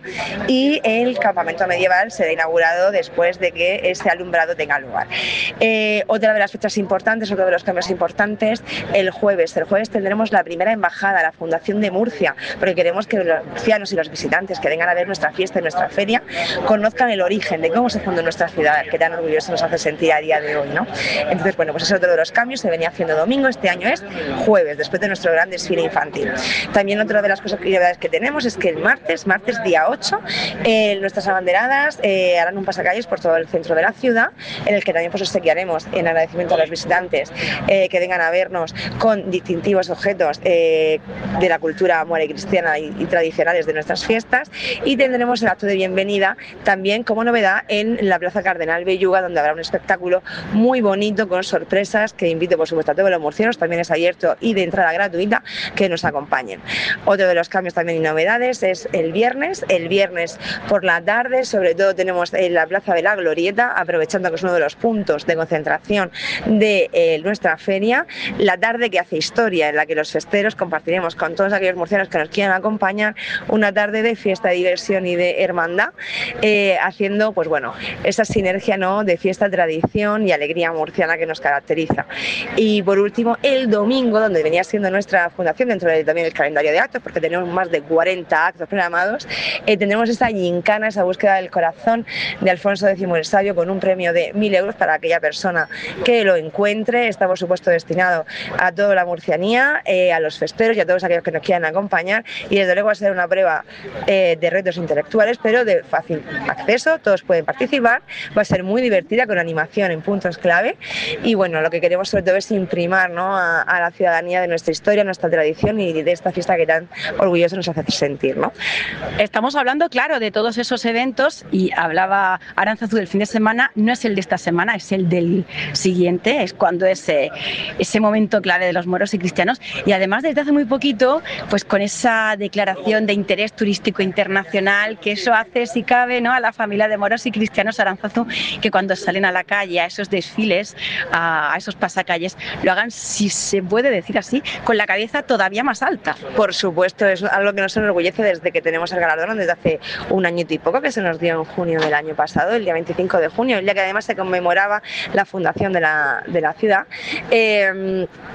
y el campamento medieval será inaugurado después de que ese alumbrado tenga lugar. Eh, otra de las fechas importantes, otro de los cambios importantes, el jueves. El jueves tendremos la primera embajada, la Fundación de Murcia, porque queremos que los murcianos y los visitantes que vengan a ver nuestra fiesta y nuestra feria conozcan el origen de cómo se fundó nuestra ciudad, que tan orgulloso nos hace sentir a día de hoy, ¿no? Entonces, bueno, pues ese es otro de los cambios. Se venía haciendo domingo, este año es jueves, después de nuestro gran desfile infantil. También otra de las cosas que tenemos es que el martes, martes día ocho, eh, nuestras abanderadas eh, harán un pasacalles por todo el centro de la ciudad, en el que también pues obsequiaremos en agradecimiento a los visitantes eh, que vengan a vernos con distintivos objetos eh, de la cultura mora y cristiana y, y tradicionales de nuestras fiestas, y tendremos el acto de bienvenida también como novedad en la Plaza Cardenal Belluga, donde habrá un espectáculo muy bonito con sorpresas que invito por supuesto a todos los murcianos, también es abierto y de entrada gratuita, que nos acompañen. Otro de los cambios también y novedades es el viernes, el viernes por la tarde, sobre todo tenemos en la Plaza de la Glorieta, aprovechando que es uno de los puntos de concentración de eh, nuestra feria, la tarde que hace historia, en la que los festeros compartiremos con todos aquellos murcianos que nos quieran acompañar una tarde de fiesta, de diversión y de hermandad, eh, haciendo pues bueno esa sinergia, ¿no?, de fiesta, tradición y alegría murciana que nos caracteriza. Y por último, el domingo, donde venía siendo nuestra fundación dentro de también el calendario de actos, porque tenemos más de cuarenta actos programados, eh, tendremos esa gincana, esa búsqueda del corazón de Alfonso décimo el Sabio, con un premio de mil euros para aquella persona que lo encuentre. Está por supuesto destinado a toda la murcianía, eh, a los festeros y a todos aquellos que nos quieran acompañar, y desde luego va a ser una prueba eh, de retos intelectuales, pero de fácil acceso, todos pueden participar, va a ser muy divertida, con animación en puntos clave, y bueno, lo que queremos sobre todo es imprimar, ¿no?, a, a la ciudadanía de nuestra historia, nuestra tradición y de esta fiesta que tan orgulloso nos hace sentir, ¿no? Estamos hablando, claro, de todos esos eventos, y hablaba Arantza del fin de semana, no es el de esta semana, es el del siguiente, es cuando es ese, ese momento clave de los moros y cristianos, y además desde hace muy poquito, pues con esa declaración de interés turístico internacional, que eso hace, si cabe, ¿no?, a la familia de moros y cristianos Arantzazu, que cuando salen a la calle, a esos desfiles, a, a esos pasacalles, lo hagan, si se puede decir así, con la cabeza todavía más alta. Por supuesto, es algo que nos enorgullece desde que tenemos el galardón, desde hace un añito y poco, que se nos dio en junio del año pasado, el día veinticinco de junio, el día que además se conmemoraba la fundación de la, de la ciudad. Eh,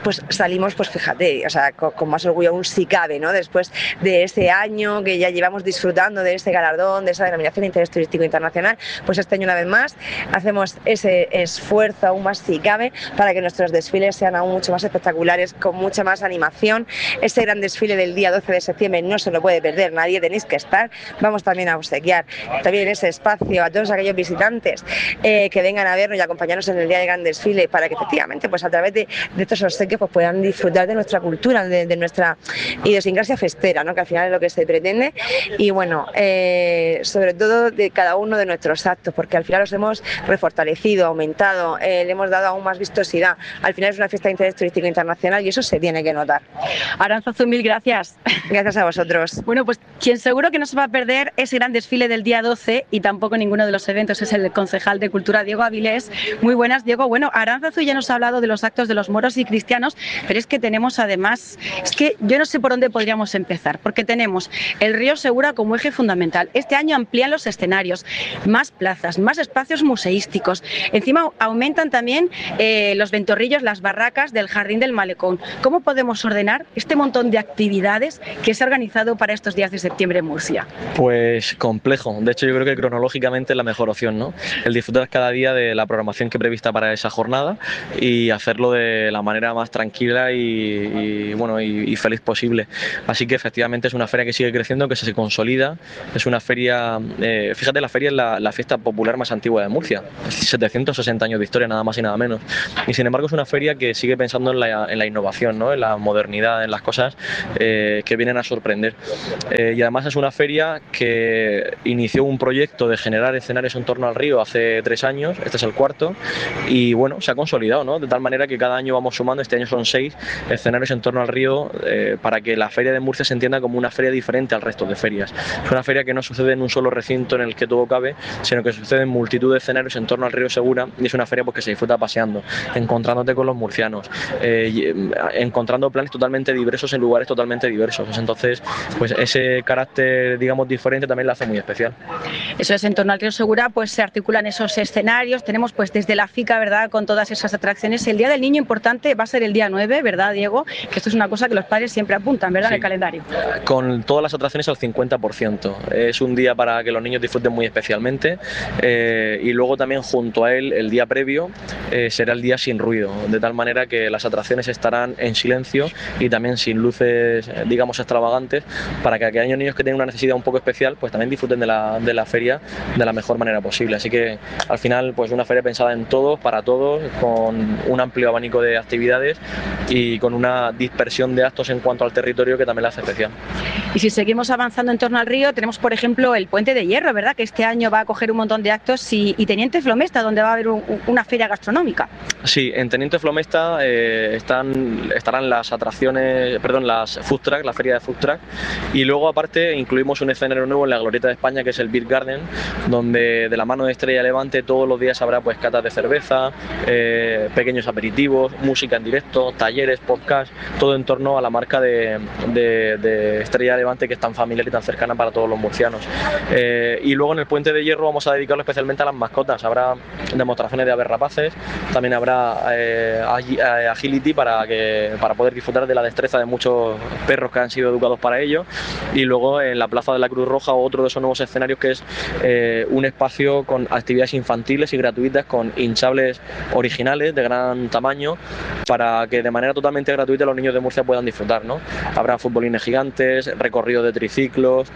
pues salimos, pues fíjate, o sea, con, con más orgullo aún si cabe, ¿no? Después de ese año que ya llevamos disfrutando de ese galardón, de esa denominación de interés turístico internacional, pues este año una vez más hacemos ese esfuerzo aún más si cabe para que nuestros desfiles sean aún mucho más espectaculares, con mucha más animación. Ese gran desfile del día doce de septiembre no se lo puede perder nadie, tenéis que estar. Vamos también a obsequiar también ese espacio a todos aquellos visitantes eh, que vengan a vernos y acompañarnos en el día del gran desfile, para que efectivamente pues a través de, de estos obsequios pues puedan disfrutar de nuestra cultura, de, de nuestra idiosincrasia festera, ¿no? Que al final es lo que se pretende. Y bueno, eh, sobre todo de cada uno de nuestros actos, porque al final los hemos refortalecido, aumentado, eh, le hemos dado aún más vistosidad. Al final es una fiesta de interés turístico internacional y eso se tiene que notar. Arantzazu, mil gracias. Gracias a vosotros. Bueno, pues quien seguro que no se va a perder ese gran desfile del día doce y tampoco ninguno de los eventos es el concejal de Cultura, Diego Avilés. Muy buenas, Diego. Bueno, Arantzazu ya nos ha hablado de los actos de los moros y cristianos, pero es que tenemos además, es que yo no sé por dónde podríamos empezar, porque tenemos el Río Segura como eje fundamental. Este año amplían los escenarios, más plazas, más espacios museísticos. Encima aumentan también eh, los ventorrillos, las barracas del Jardín del Malecón. ¿Cómo podemos ordenar este montón de actividades que se ha organizado para estos días de septiembre en Murcia? Pues complejo. De hecho, yo creo que cronológicamente es la mejor opción, ¿no? El disfrutar cada día de la programación que prevista para esa jornada y hacerlo de la manera más tranquila y, y bueno y, y feliz posible. Así que efectivamente es una feria que sigue creciendo, que se consolida. Es una feria, eh, fíjate, la feria es la, la fiesta popular más antigua de Murcia, setecientos sesenta años de historia, nada más y nada menos. Y sin embargo es una feria que sigue pensando en la, en la innovación, ¿no? En la modernidad, en las cosas eh, que vienen a sorprender. Eh, y además es una feria que inició un proyecto de generar escenarios en torno al río hace tres años, este es el cuarto, y bueno, se ha consolidado, ¿no? De tal manera que cada año vamos sumando, este año son seis escenarios en torno al río eh, para que la feria de Murcia se entienda como una feria diferente al resto de ferias. Es una feria que no sucede en un solo recinto en el que todo cabe, sino que sucede en multitud de escenarios en torno al río Segura, y es una feria pues, que se disfruta paseando, encontrándote con los murcianos, eh, y, eh, encontrando planes totalmente diversos en lugares totalmente diversos. Entonces, pues ese carácter, digamos, diferente también la hace muy especial. Eso es, en torno al río Segura pues se articulan esos escenarios, tenemos pues desde la FICA, ¿verdad?, con todas esas atracciones. El Día del Niño importante va a ser el día nueve, ¿verdad, Diego? Que esto es una cosa que los padres siempre apuntan, ¿verdad?, sí, en el calendario. Con todas las atracciones al cincuenta por ciento. Es un día para que los niños disfruten muy especialmente, eh, y luego también junto a él, el día previo, eh, será el día sin ruido, de tal manera que las atracciones estarán en silencio y también sin luces, digamos, extravagantes, para que aquellos niños que tienen una necesidad un poco especial pues también disfruten de la, de la feria de la mejor manera posible. Así que al final pues una feria pensada en todos, para todos, con un amplio abanico de actividades y con una dispersión de actos en cuanto al territorio que también la hace especial. Y si seguimos avanzando en torno al río, tenemos por ejemplo el Puente de Hierro, ¿verdad?, que este año va a acoger un montón de actos, y, y Teniente Flomesta, donde va a haber un, una feria gastronómica. Sí, en Teniente Flomesta eh, están, estarán las atracciones, perdón, las food truck, la feria de food truck, y luego aparte incluimos un escenario nuevo en la Glorieta de España, que es el Beer Garden, donde de la mano de Estrella Levante todos los días habrá pues catas de cerveza, eh, pequeños aperitivos, música en directo, talleres, podcast, todo en torno a la marca de, de, de Estrella Levante, que es tan familiar y tan cercana para todos los murcianos. Eh, y luego en el Puente de Hierro vamos a dedicarlo especialmente a las mascotas. Habrá demostraciones de aves rapaces, también habrá eh, agility para, que, para poder disfrutar de la destreza de muchos perros que han sido educados para ello, y luego en la Plaza de la Cruz Roja otro de esos nuevos escenarios, que es eh, un espacio con actividades infantiles y gratuitas, con hinchables originales de gran tamaño, para que de manera totalmente gratuita los niños de Murcia puedan disfrutar, ¿no? Habrá futbolines gigantes, recorridos de triciclos,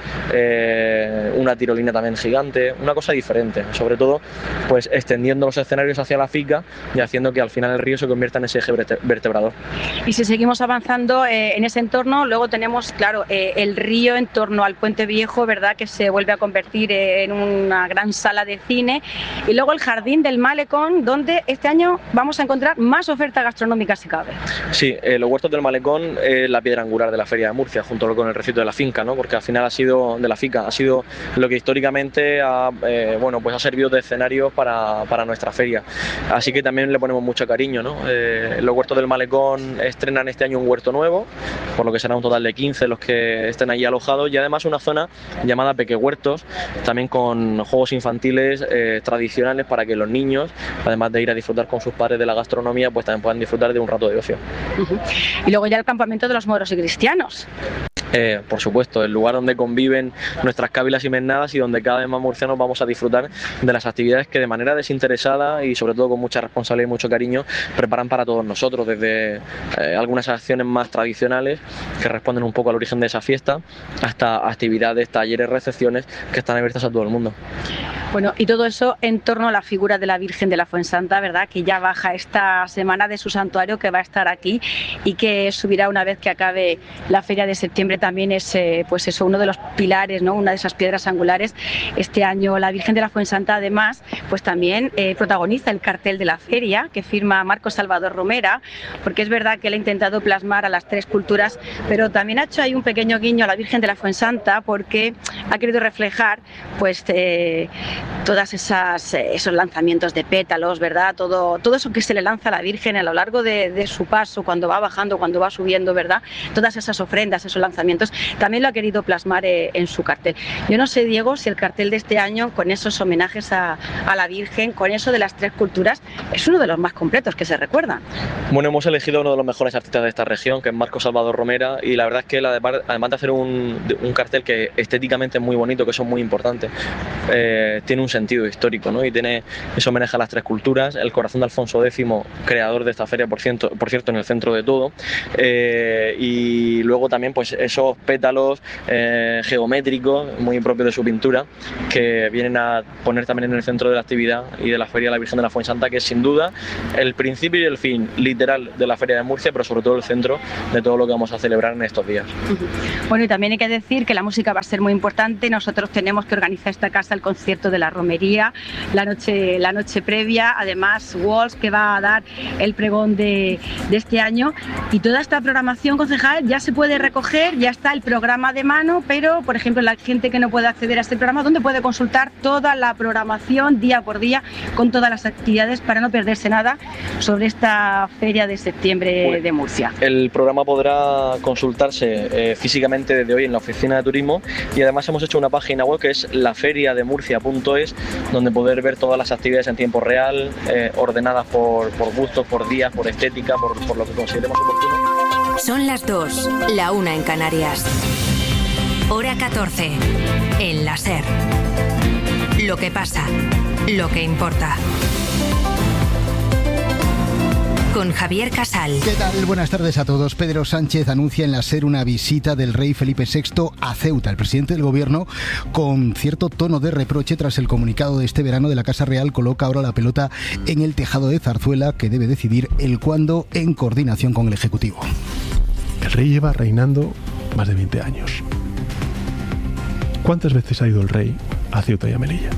eh, una tirolina también gigante, una cosa diferente, sobre todo pues extendiendo los escenarios hacia la FICA y haciendo que al final el río se convierta en ese eje vertebrador. Y si seguimos avanzando eh, en ese entorno, luego tenemos, claro, eh, el río en torno al Puente Viejo, ¿verdad?, que se vuelve a convertir eh, en una gran sala de cine, y luego el Jardín del Malecón, donde este año vamos a encontrar más oferta gastronómica si cabe. Sí, eh, los huertos del Malecón es eh, la piedra angular de la Feria de Murcia, junto con el recinto de la finca, ¿no?, porque al final ha sido, de la finca, ha sido lo que históricamente ha, eh, bueno, pues ha servido de escenario para, para nuestra feria. Así que también le ponemos mucho cariño, ¿no? Eh, los huertos del Malecón estrenan este año un huerto nuevo, por lo que será un total de quince los que estén allí alojados, y además una zona llamada Peque Huertos, también también con juegos infantiles eh, tradicionales para que los niños, además de ir a disfrutar con sus padres de la gastronomía, pues también puedan disfrutar de un rato de ocio. Uh-huh. Y luego ya el campamento de los moros y cristianos. Eh, por supuesto, el lugar donde conviven nuestras cávilas y mesnadas y donde cada vez más murcianos vamos a disfrutar de las actividades que de manera desinteresada y sobre todo con mucha responsabilidad y mucho cariño preparan para todos nosotros, desde eh, algunas acciones más tradicionales que responden un poco al origen de esa fiesta hasta actividades, talleres, recepciones que están abiertas a todo el mundo. Bueno, y todo eso en torno a la figura de la Virgen de la Fuensanta, ¿verdad? Que ya baja esta semana de su santuario, que va a estar aquí y que subirá una vez que acabe la feria de septiembre. También es, eh, pues eso, uno de los pilares, ¿no? Una de esas piedras angulares. Este año la Virgen de la Fuensanta, además, pues también eh, protagoniza el cartel de la feria que firma Marcos Salvador Romera, porque es verdad que él ha intentado plasmar a las tres culturas, pero también ha hecho ahí un pequeño guiño a la Virgen de la Fuensanta porque ha querido reflejar, pues, eh, todas esas eh, esos lanzamientos de pétalos, ¿verdad? Todo, todo eso que se le lanza a la Virgen a lo largo de, de su paso, cuando va bajando, cuando va subiendo, ¿verdad? Todas esas ofrendas, esos lanzamientos, también lo ha querido plasmar eh, en su cartel. Yo no sé, Diego, si el cartel de este año, con esos homenajes a, a la Virgen, con eso de las tres culturas, es uno de los más completos que se recuerdan. Bueno, hemos elegido a uno de los mejores artistas de esta región, que es Marcos Salvador Romera, y la verdad es que él, además de hacer un, un cartel que estéticamente es muy bonito, que eso es muy importante, eh, tiene un sentido histórico, ¿no? Y tiene ese homenaje a las tres culturas, el corazón de Alfonso décimo, creador de esta feria, por cierto, por cierto en el centro de todo, eh, y luego también pues esos pétalos eh, geométricos, muy propios de su pintura, que vienen a poner también en el centro de la actividad y de la feria de la Virgen de la Fuensanta, que es sin duda el principio y el fin literal de la feria de Murcia, pero sobre todo el centro de todo lo que vamos a celebrar en estos días. Bueno, y también hay que decir que la música va a ser muy importante. Nosotros tenemos que organizar esta casa el concierto de la romería la noche, la noche previa, además Walls, que va a dar el pregón de, de este año, y toda esta programación, concejal, ya se puede recoger, ya está el programa de mano, pero por ejemplo la gente que no puede acceder a este programa, ¿dónde puede consultar toda la programación día por día con todas las actividades para no perderse nada sobre esta feria de septiembre pues, de Murcia? El programa podrá consultarse eh, físicamente desde hoy en la oficina de turismo, y además hemos hecho una página web que es la feria de murcia punto es, donde poder ver todas las actividades en tiempo real, eh, ordenadas por, por gustos, por días, por estética, por, por lo que consideremos oportuno. Son las dos, la una en Canarias. Hora catorce, en la SER. Lo que pasa, lo que importa. Con Javier Casal. ¿Qué tal? Buenas tardes a todos. Pedro Sánchez anuncia en la SER una visita del rey Felipe sexto a Ceuta. El presidente del gobierno, con cierto tono de reproche tras el comunicado de este verano de la Casa Real, coloca ahora la pelota en el tejado de Zarzuela, que debe decidir el cuándo en coordinación con el Ejecutivo. El rey lleva reinando más de veinte años. ¿Cuántas veces ha ido el rey a Ceuta y a Melilla?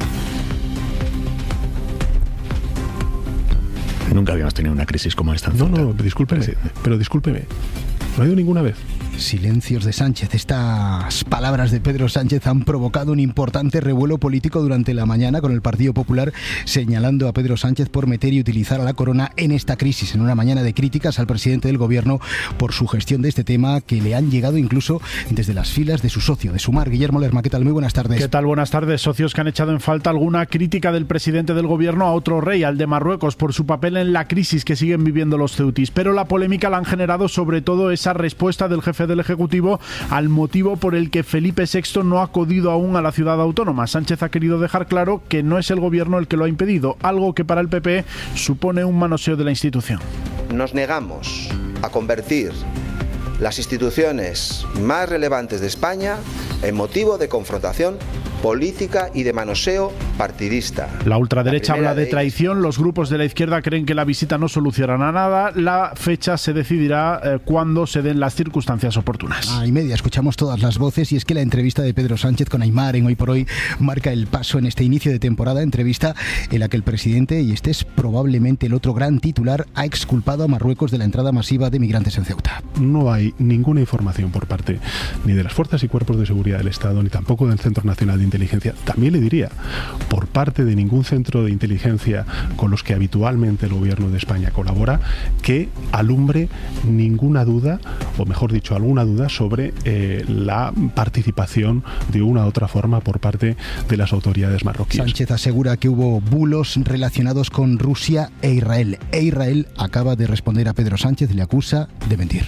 Nunca habíamos tenido una crisis como esta. No, no, discúlpeme, pero discúlpeme. No ha ido ninguna vez. Silencios de Sánchez. Estas palabras de Pedro Sánchez han provocado un importante revuelo político durante la mañana, con el Partido Popular señalando a Pedro Sánchez por meter y utilizar a la corona en esta crisis, en una mañana de críticas al presidente del gobierno por su gestión de este tema, que le han llegado incluso desde las filas de su socio, de Sumar. Guillermo Lerma, ¿qué tal? Muy buenas tardes. ¿Qué tal? Buenas tardes. Socios que han echado en falta alguna crítica del presidente del gobierno a otro rey, al de Marruecos, por su papel en la crisis que siguen viviendo los ceutis. Pero la polémica la han generado sobre todo esa respuesta del jefe del Ejecutivo al motivo por el que Felipe sexto no ha acudido aún a la ciudad autónoma. Sánchez ha querido dejar claro que no es el gobierno el que lo ha impedido, algo que para el P P supone un manoseo de la institución. Nos negamos a convertir las instituciones más relevantes de España en motivo de confrontación política y de manoseo partidista. La ultraderecha habla de traición, los grupos de la izquierda creen que la visita no solucionará nada, la fecha se decidirá eh, cuando se den las circunstancias oportunas. Ah, y media, escuchamos todas las voces, y es que la entrevista de Pedro Sánchez con Aimar en Hoy por Hoy marca el paso en este inicio de temporada, entrevista en la que el presidente, y este es probablemente el otro gran titular, ha exculpado a Marruecos de la entrada masiva de migrantes en Ceuta. No hay ninguna información por parte ni de las fuerzas y cuerpos de seguridad del Estado, ni tampoco del Centro Nacional de Inteligencia. También le diría, por parte de ningún centro de inteligencia con los que habitualmente el gobierno de España colabora que alumbre ninguna duda, o mejor dicho, alguna duda sobre eh, la participación de una u otra forma por parte de las autoridades marroquíes. Sánchez asegura que hubo bulos relacionados con Rusia e Israel. E Israel acaba de responder a Pedro Sánchez, le acusa de mentir.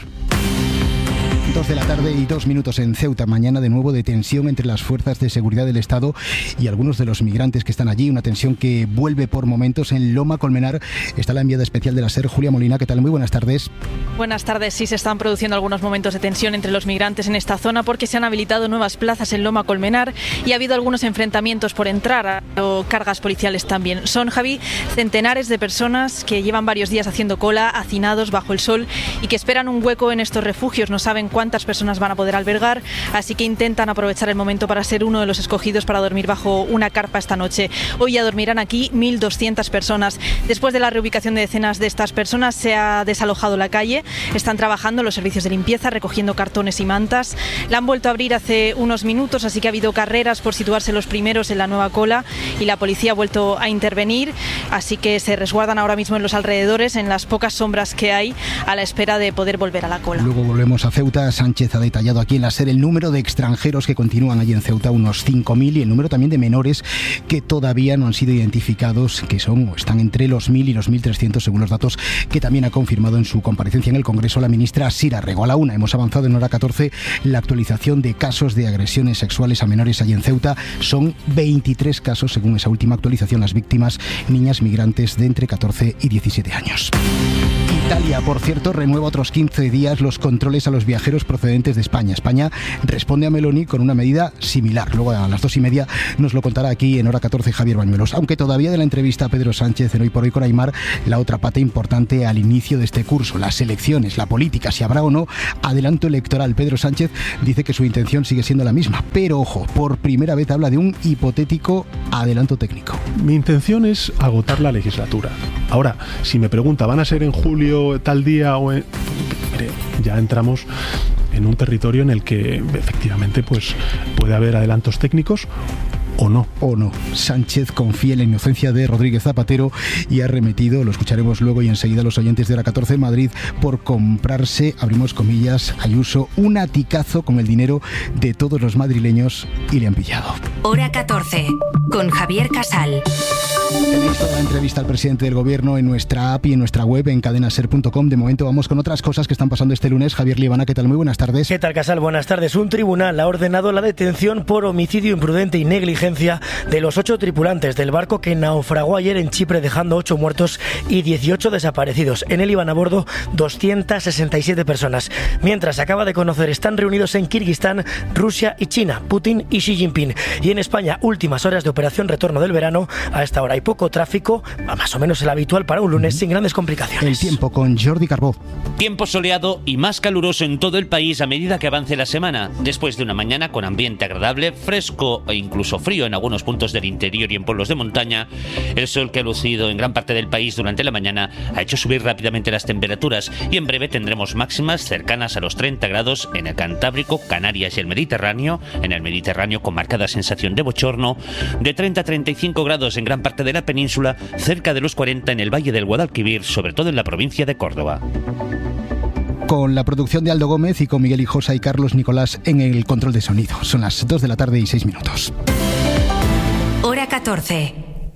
Dos de la tarde y dos minutos en Ceuta. Mañana de nuevo de tensión entre las fuerzas de seguridad del Estado y algunos de los migrantes que están allí. Una tensión que vuelve por momentos en Loma Colmenar. Está la enviada especial de la SER, Julia Molina. ¿Qué tal? Muy buenas tardes. Buenas tardes. Sí, se están produciendo algunos momentos de tensión entre los migrantes en esta zona porque se han habilitado nuevas plazas en Loma Colmenar y ha habido algunos enfrentamientos por entrar o cargas policiales también. Son, Javi, centenares de personas que llevan varios días haciendo cola, hacinados bajo el sol y que esperan un hueco en estos refugios. No saben cuántas personas van a poder albergar, así que intentan aprovechar el momento para ser uno de los escogidos para dormir bajo una carpa esta noche. Hoy ya dormirán aquí mil doscientas personas. Después de la reubicación de decenas de estas personas se ha desalojado la calle, están trabajando los servicios de limpieza, recogiendo cartones y mantas. La han vuelto a abrir hace unos minutos, así que ha habido carreras por situarse los primeros en la nueva cola y la policía ha vuelto a intervenir, así que se resguardan ahora mismo en los alrededores, en las pocas sombras que hay, a la espera de poder volver a la cola. Luego volvemos a Ceuta. Sánchez ha detallado aquí en la SER el número de extranjeros que continúan allí en Ceuta, unos cinco mil, y el número también de menores que todavía no han sido identificados, que son o están entre los mil y los mil trescientos según los datos que también ha confirmado en su comparecencia en el Congreso la ministra Sira Rego. A la una hemos avanzado en hora catorce la actualización de casos de agresiones sexuales a menores allí en Ceuta. Son veintitrés casos según esa última actualización. Las víctimas, niñas migrantes de entre catorce y diecisiete años. Italia, por cierto, renueva otros quince días los controles a los viajeros procedentes de España. España responde a Meloni con una medida similar. Luego a las dos y media nos lo contará aquí en hora catorce Javier Bañuelos. Aunque todavía de la entrevista a Pedro Sánchez en Hoy por Hoy con Aimar, la otra pata importante al inicio de este curso, las elecciones, la política, si habrá o no adelanto electoral. Pedro Sánchez dice que su intención sigue siendo la misma, pero ojo, por primera vez habla de un hipotético adelanto técnico. Mi intención es agotar la legislatura. Ahora, si me pregunta, ¿van a ser en julio tal día o en...? Mire, ya entramos en un territorio en el que efectivamente pues puede haber adelantos técnicos o no. O no. Sánchez confía en la inocencia de Rodríguez Zapatero y ha remitido, lo escucharemos luego y enseguida, los oyentes de hora catorce, Madrid por comprarse, abrimos comillas, Ayuso, un aticazo con el dinero de todos los madrileños y le han pillado. Hora catorce, con Javier Casal. Tenéis toda la entrevista al presidente del gobierno en nuestra app y en nuestra web en cadena ser punto com. De momento vamos con otras cosas que están pasando este lunes. Javier Liebana, ¿qué tal? Muy buenas tardes. ¿Qué tal, Casal? Buenas tardes. Un tribunal ha ordenado la detención por homicidio imprudente y negligencia de los ocho tripulantes del barco que naufragó ayer en Chipre, dejando ocho muertos y dieciocho desaparecidos. En él iban a bordo doscientas sesenta y siete personas. Mientras, se acaba de conocer, están reunidos en Kirguistán, Rusia y China, Putin y Xi Jinping. Y en España, últimas horas de operación retorno del verano. A esta hora hay poco tráfico, más o menos el habitual para un lunes, sin grandes complicaciones. El tiempo con Jordi Carbó. Tiempo soleado y más caluroso en todo el país a medida que avance la semana. Después de una mañana con ambiente agradable, fresco e incluso frío en algunos puntos del interior y en pueblos de montaña, el sol que ha lucido en gran parte del país durante la mañana ha hecho subir rápidamente las temperaturas y en breve tendremos máximas cercanas a los treinta grados en el Cantábrico, Canarias y el Mediterráneo. En el Mediterráneo con marcada sensación de bochorno, de treinta a treinta y cinco grados en gran parte de la península, cerca de los cuarenta en el Valle del Guadalquivir, sobre todo en la provincia de Córdoba. Con la producción de Aldo Gómez y con Miguel Hijosa y Carlos Nicolás en el control de sonido. Son las dos de la tarde y seis minutos. Hora catorce.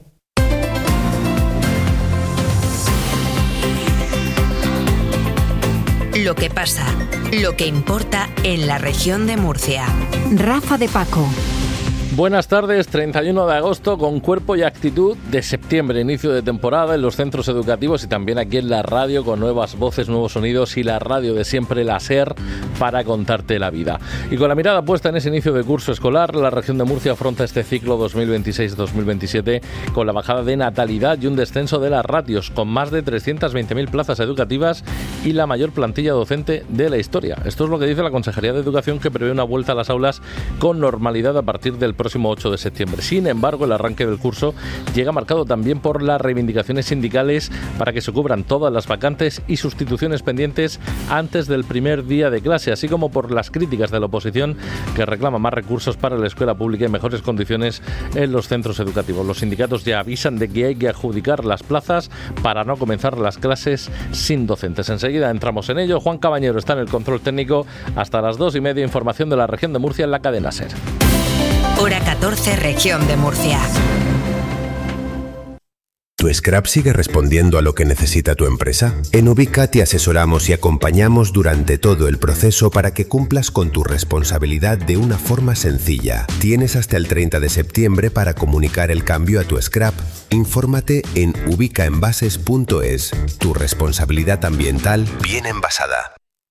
Lo que pasa, lo que importa en la región de Murcia. Rafa de Paco. Buenas tardes, treinta y uno de agosto, con cuerpo y actitud de septiembre, inicio de temporada en los centros educativos y también aquí en la radio, con nuevas voces, nuevos sonidos y la radio de siempre, la SER, para contarte la vida. Y con la mirada puesta en ese inicio de curso escolar, la región de Murcia afronta este ciclo dos mil veintiséis dos mil veintisiete con la bajada de natalidad y un descenso de las ratios, con más de trescientas veinte mil plazas educativas y la mayor plantilla docente de la historia. Esto es lo que dice la Consejería de Educación, que prevé una vuelta a las aulas con normalidad a partir del próximo próximo ocho de septiembre. Sin embargo, el arranque del curso llega marcado también por las reivindicaciones sindicales para que se cubran todas las vacantes y sustituciones pendientes antes del primer día de clase, así como por las críticas de la oposición que reclama más recursos para la escuela pública y mejores condiciones en los centros educativos. Los sindicatos ya avisan de que hay que adjudicar las plazas para no comenzar las clases sin docentes. Enseguida entramos en ello. Juan Cabañero está en el control técnico hasta las dos y media. Información de la región de Murcia en la cadena SER. Hora catorce, región de Murcia. ¿Tu scrap sigue respondiendo a lo que necesita tu empresa? En Ubica te asesoramos y acompañamos durante todo el proceso para que cumplas con tu responsabilidad de una forma sencilla. Tienes hasta el treinta de septiembre para comunicar el cambio a tu scrap. Infórmate en ubicaenvases punto es. Tu responsabilidad ambiental bien envasada.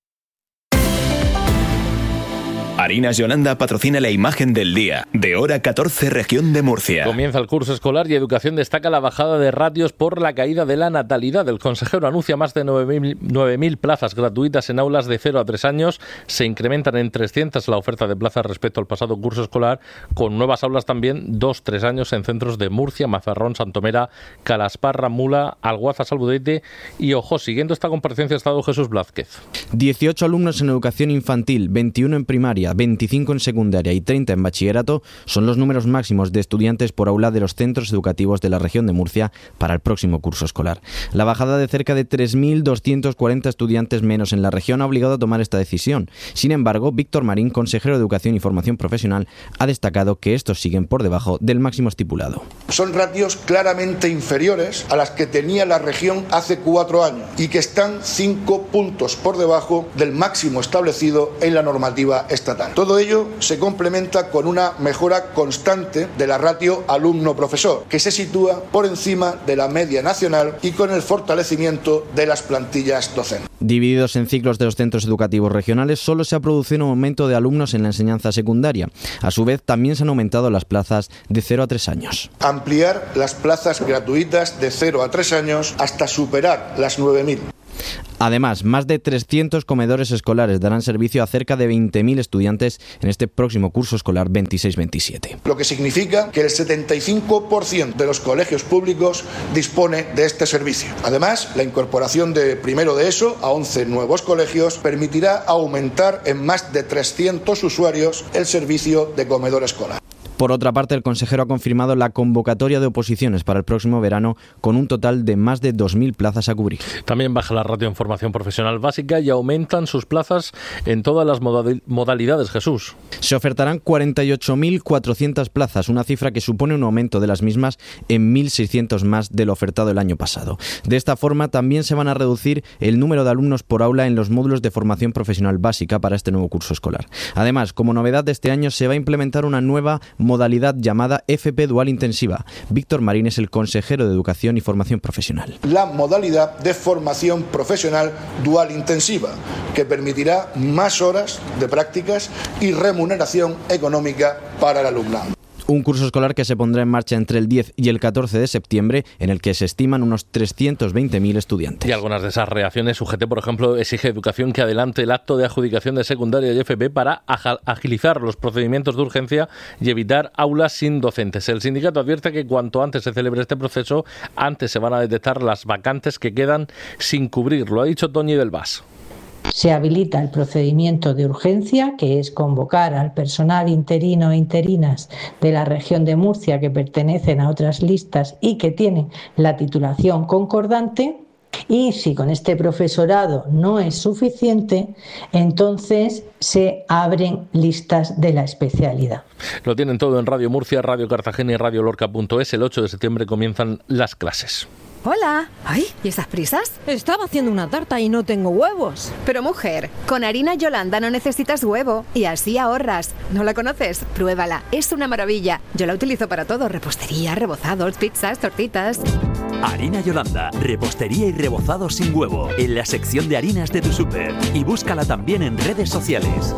Harinas Yolanda patrocina la imagen del día de Hora catorce, región de Murcia. Comienza el curso escolar y Educación destaca la bajada de ratios por la caída de la natalidad. El consejero anuncia más de nueve mil plazas gratuitas en aulas de cero a tres años. Se incrementan en trescientas la oferta de plazas respecto al pasado curso escolar, con nuevas aulas también dos a tres años en centros de Murcia, Mazarrón, Santomera, Calasparra, Mula, Alguaza, Saludete y Ojo. Siguiendo esta comparecencia ha estado Jesús Blázquez. dieciocho alumnos en educación infantil, veintiuno en primaria, veinticinco en secundaria y treinta en bachillerato son los números máximos de estudiantes por aula de los centros educativos de la región de Murcia para el próximo curso escolar. La bajada de cerca de tres mil doscientos cuarenta estudiantes menos en la región ha obligado a tomar esta decisión. Sin embargo, Víctor Marín, consejero de Educación y Formación Profesional, ha destacado que estos siguen por debajo del máximo estipulado. Son ratios claramente inferiores a las que tenía la región hace cuatro años y que están cinco puntos por debajo del máximo establecido en la normativa estatal. Todo ello se complementa con una mejora constante de la ratio alumno-profesor, que se sitúa por encima de la media nacional y con el fortalecimiento de las plantillas docentes. Divididos en ciclos de los centros educativos regionales, solo se ha producido un aumento de alumnos en la enseñanza secundaria. A su vez, también se han aumentado las plazas de cero a tres años. Ampliar las plazas gratuitas de cero a tres años hasta superar las nueve mil. Además, más de trescientos comedores escolares darán servicio a cerca de veinte mil estudiantes en este próximo curso escolar veintiséis veintisiete. Lo que significa que el setenta y cinco por ciento de los colegios públicos dispone de este servicio. Además, la incorporación de primero de ESO a once nuevos colegios permitirá aumentar en más de trescientos usuarios el servicio de comedor escolar. Por otra parte, el consejero ha confirmado la convocatoria de oposiciones para el próximo verano con un total de más de dos mil plazas a cubrir. También baja la ratio en formación profesional básica y aumentan sus plazas en todas las modalidades, Jesús. Se ofertarán cuarenta y ocho mil cuatrocientas plazas, una cifra que supone un aumento de las mismas en mil seiscientos más de lo ofertado el año pasado. De esta forma, también se van a reducir el número de alumnos por aula en los módulos de formación profesional básica para este nuevo curso escolar. Además, como novedad de este año, se va a implementar una nueva modalidad llamada F P Dual Intensiva. Víctor Marín es el consejero de Educación y Formación Profesional. La modalidad de formación profesional dual intensiva, que permitirá más horas de prácticas y remuneración económica para el alumnado. Un curso escolar que se pondrá en marcha entre el diez y el catorce de septiembre, en el que se estiman unos trescientos veinte mil estudiantes. Y algunas de esas reacciones, U G T, por ejemplo, exige Educación que adelante el acto de adjudicación de secundaria y F P para agilizar los procedimientos de urgencia y evitar aulas sin docentes. El sindicato advierte que cuanto antes se celebre este proceso, antes se van a detectar las vacantes que quedan sin cubrir. Lo ha dicho Toñi del Vas. Se habilita el procedimiento de urgencia, que es convocar al personal interino e interinas de la región de Murcia que pertenecen a otras listas y que tienen la titulación concordante. Y si con este profesorado no es suficiente, entonces se abren listas de la especialidad. Lo tienen todo en Radio Murcia, Radio Cartagena y Radio Lorca punto es. El ocho de septiembre comienzan las clases. Hola. Ay, ¿y esas prisas? Estaba haciendo una tarta y no tengo huevos. Pero mujer, con harina Yolanda no necesitas huevo y así ahorras. ¿No la conoces? Pruébala, es una maravilla. Yo la utilizo para todo, repostería, rebozados, pizzas, tortitas. Harina Yolanda, repostería y rebozados sin huevo, en la sección de harinas de tu súper. Y búscala también en redes sociales.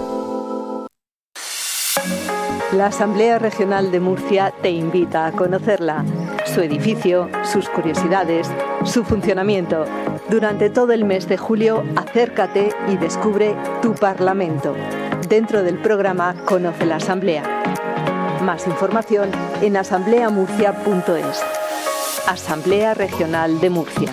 La Asamblea Regional de Murcia te invita a conocerla, su edificio, sus curiosidades, su funcionamiento. Durante todo el mes de julio, acércate y descubre tu Parlamento, dentro del programa Conoce la Asamblea. Más información en asamblea murcia punto es. Asamblea Regional de Murcia.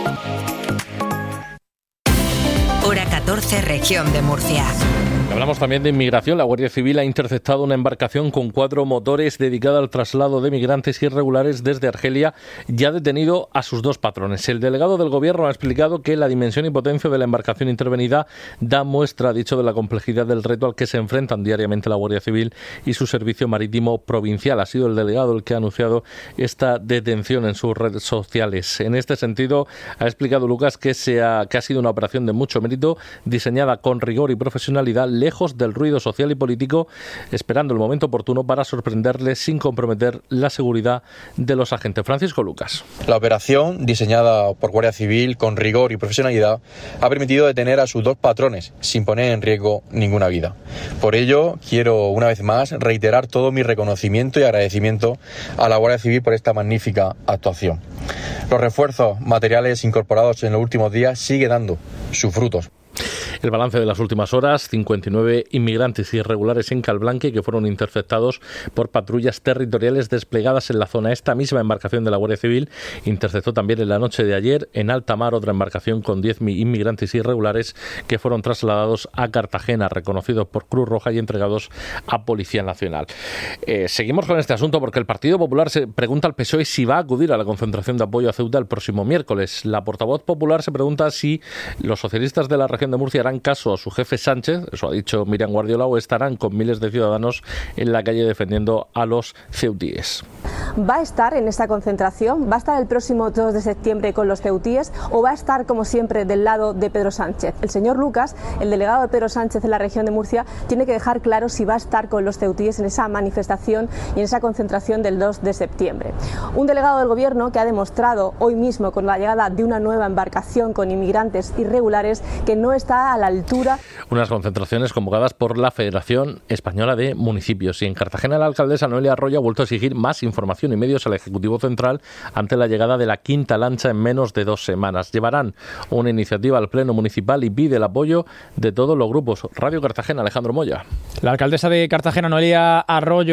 Hora catorce, región de Murcia. Hablamos también de inmigración. La Guardia Civil ha interceptado una embarcación con cuatro motores dedicada al traslado de migrantes irregulares desde Argelia y ha detenido a sus dos patrones. El delegado del Gobierno ha explicado que la dimensión y potencia de la embarcación intervenida da muestra, ha dicho, de la complejidad del reto al que se enfrentan diariamente la Guardia Civil y su servicio marítimo provincial. Ha sido el delegado el que ha anunciado esta detención en sus redes sociales. En este sentido, ha explicado Lucas que, se ha, que ha sido una operación de mucho mérito, diseñada con rigor y profesionalidad, lejos del ruido social y político, esperando el momento oportuno para sorprenderles sin comprometer la seguridad de los agentes. Francisco Lucas. La operación, diseñada por Guardia Civil con rigor y profesionalidad, ha permitido detener a sus dos patrones sin poner en riesgo ninguna vida. Por ello, quiero una vez más reiterar todo mi reconocimiento y agradecimiento a la Guardia Civil por esta magnífica actuación. Los refuerzos materiales incorporados en los últimos días siguen dando sus frutos. El balance de las últimas horas: cincuenta y nueve inmigrantes irregulares en Calblanque que fueron interceptados por patrullas territoriales desplegadas en la zona. Esta misma embarcación de la Guardia Civil interceptó también en la noche de ayer en alta mar otra embarcación con diez inmigrantes irregulares que fueron trasladados a Cartagena, reconocidos por Cruz Roja y entregados a Policía Nacional. Eh, seguimos con este asunto porque el Partido Popular se pregunta al P S O E si va a acudir a la concentración de apoyo a Ceuta el próximo miércoles. La portavoz popular se pregunta si los socialistas de la región de Murcia harán caso a su jefe Sánchez, eso ha dicho Miriam Guardiola, o estarán con miles de ciudadanos en la calle defendiendo a los ceutíes. ¿Va a estar en esta concentración? ¿Va a estar el próximo dos de septiembre con los ceutíes o va a estar, como siempre, del lado de Pedro Sánchez? El señor Lucas, el delegado de Pedro Sánchez en la región de Murcia, tiene que dejar claro si va a estar con los ceutíes en esa manifestación y en esa concentración del dos de septiembre. Un delegado del Gobierno que ha demostrado hoy mismo, con la llegada de una nueva embarcación con inmigrantes irregulares, que no está a la altura. Unas concentraciones convocadas por la Federación Española de Municipios. Y en Cartagena, la alcaldesa Noelia Arroyo ha vuelto a exigir más información y medios al Ejecutivo Central ante la llegada de la quinta lancha en menos de dos semanas. Llevarán una iniciativa al Pleno Municipal y pide el apoyo de todos los grupos. Radio Cartagena, Alejandro Moya. La alcaldesa de Cartagena, Noelia Arroyo,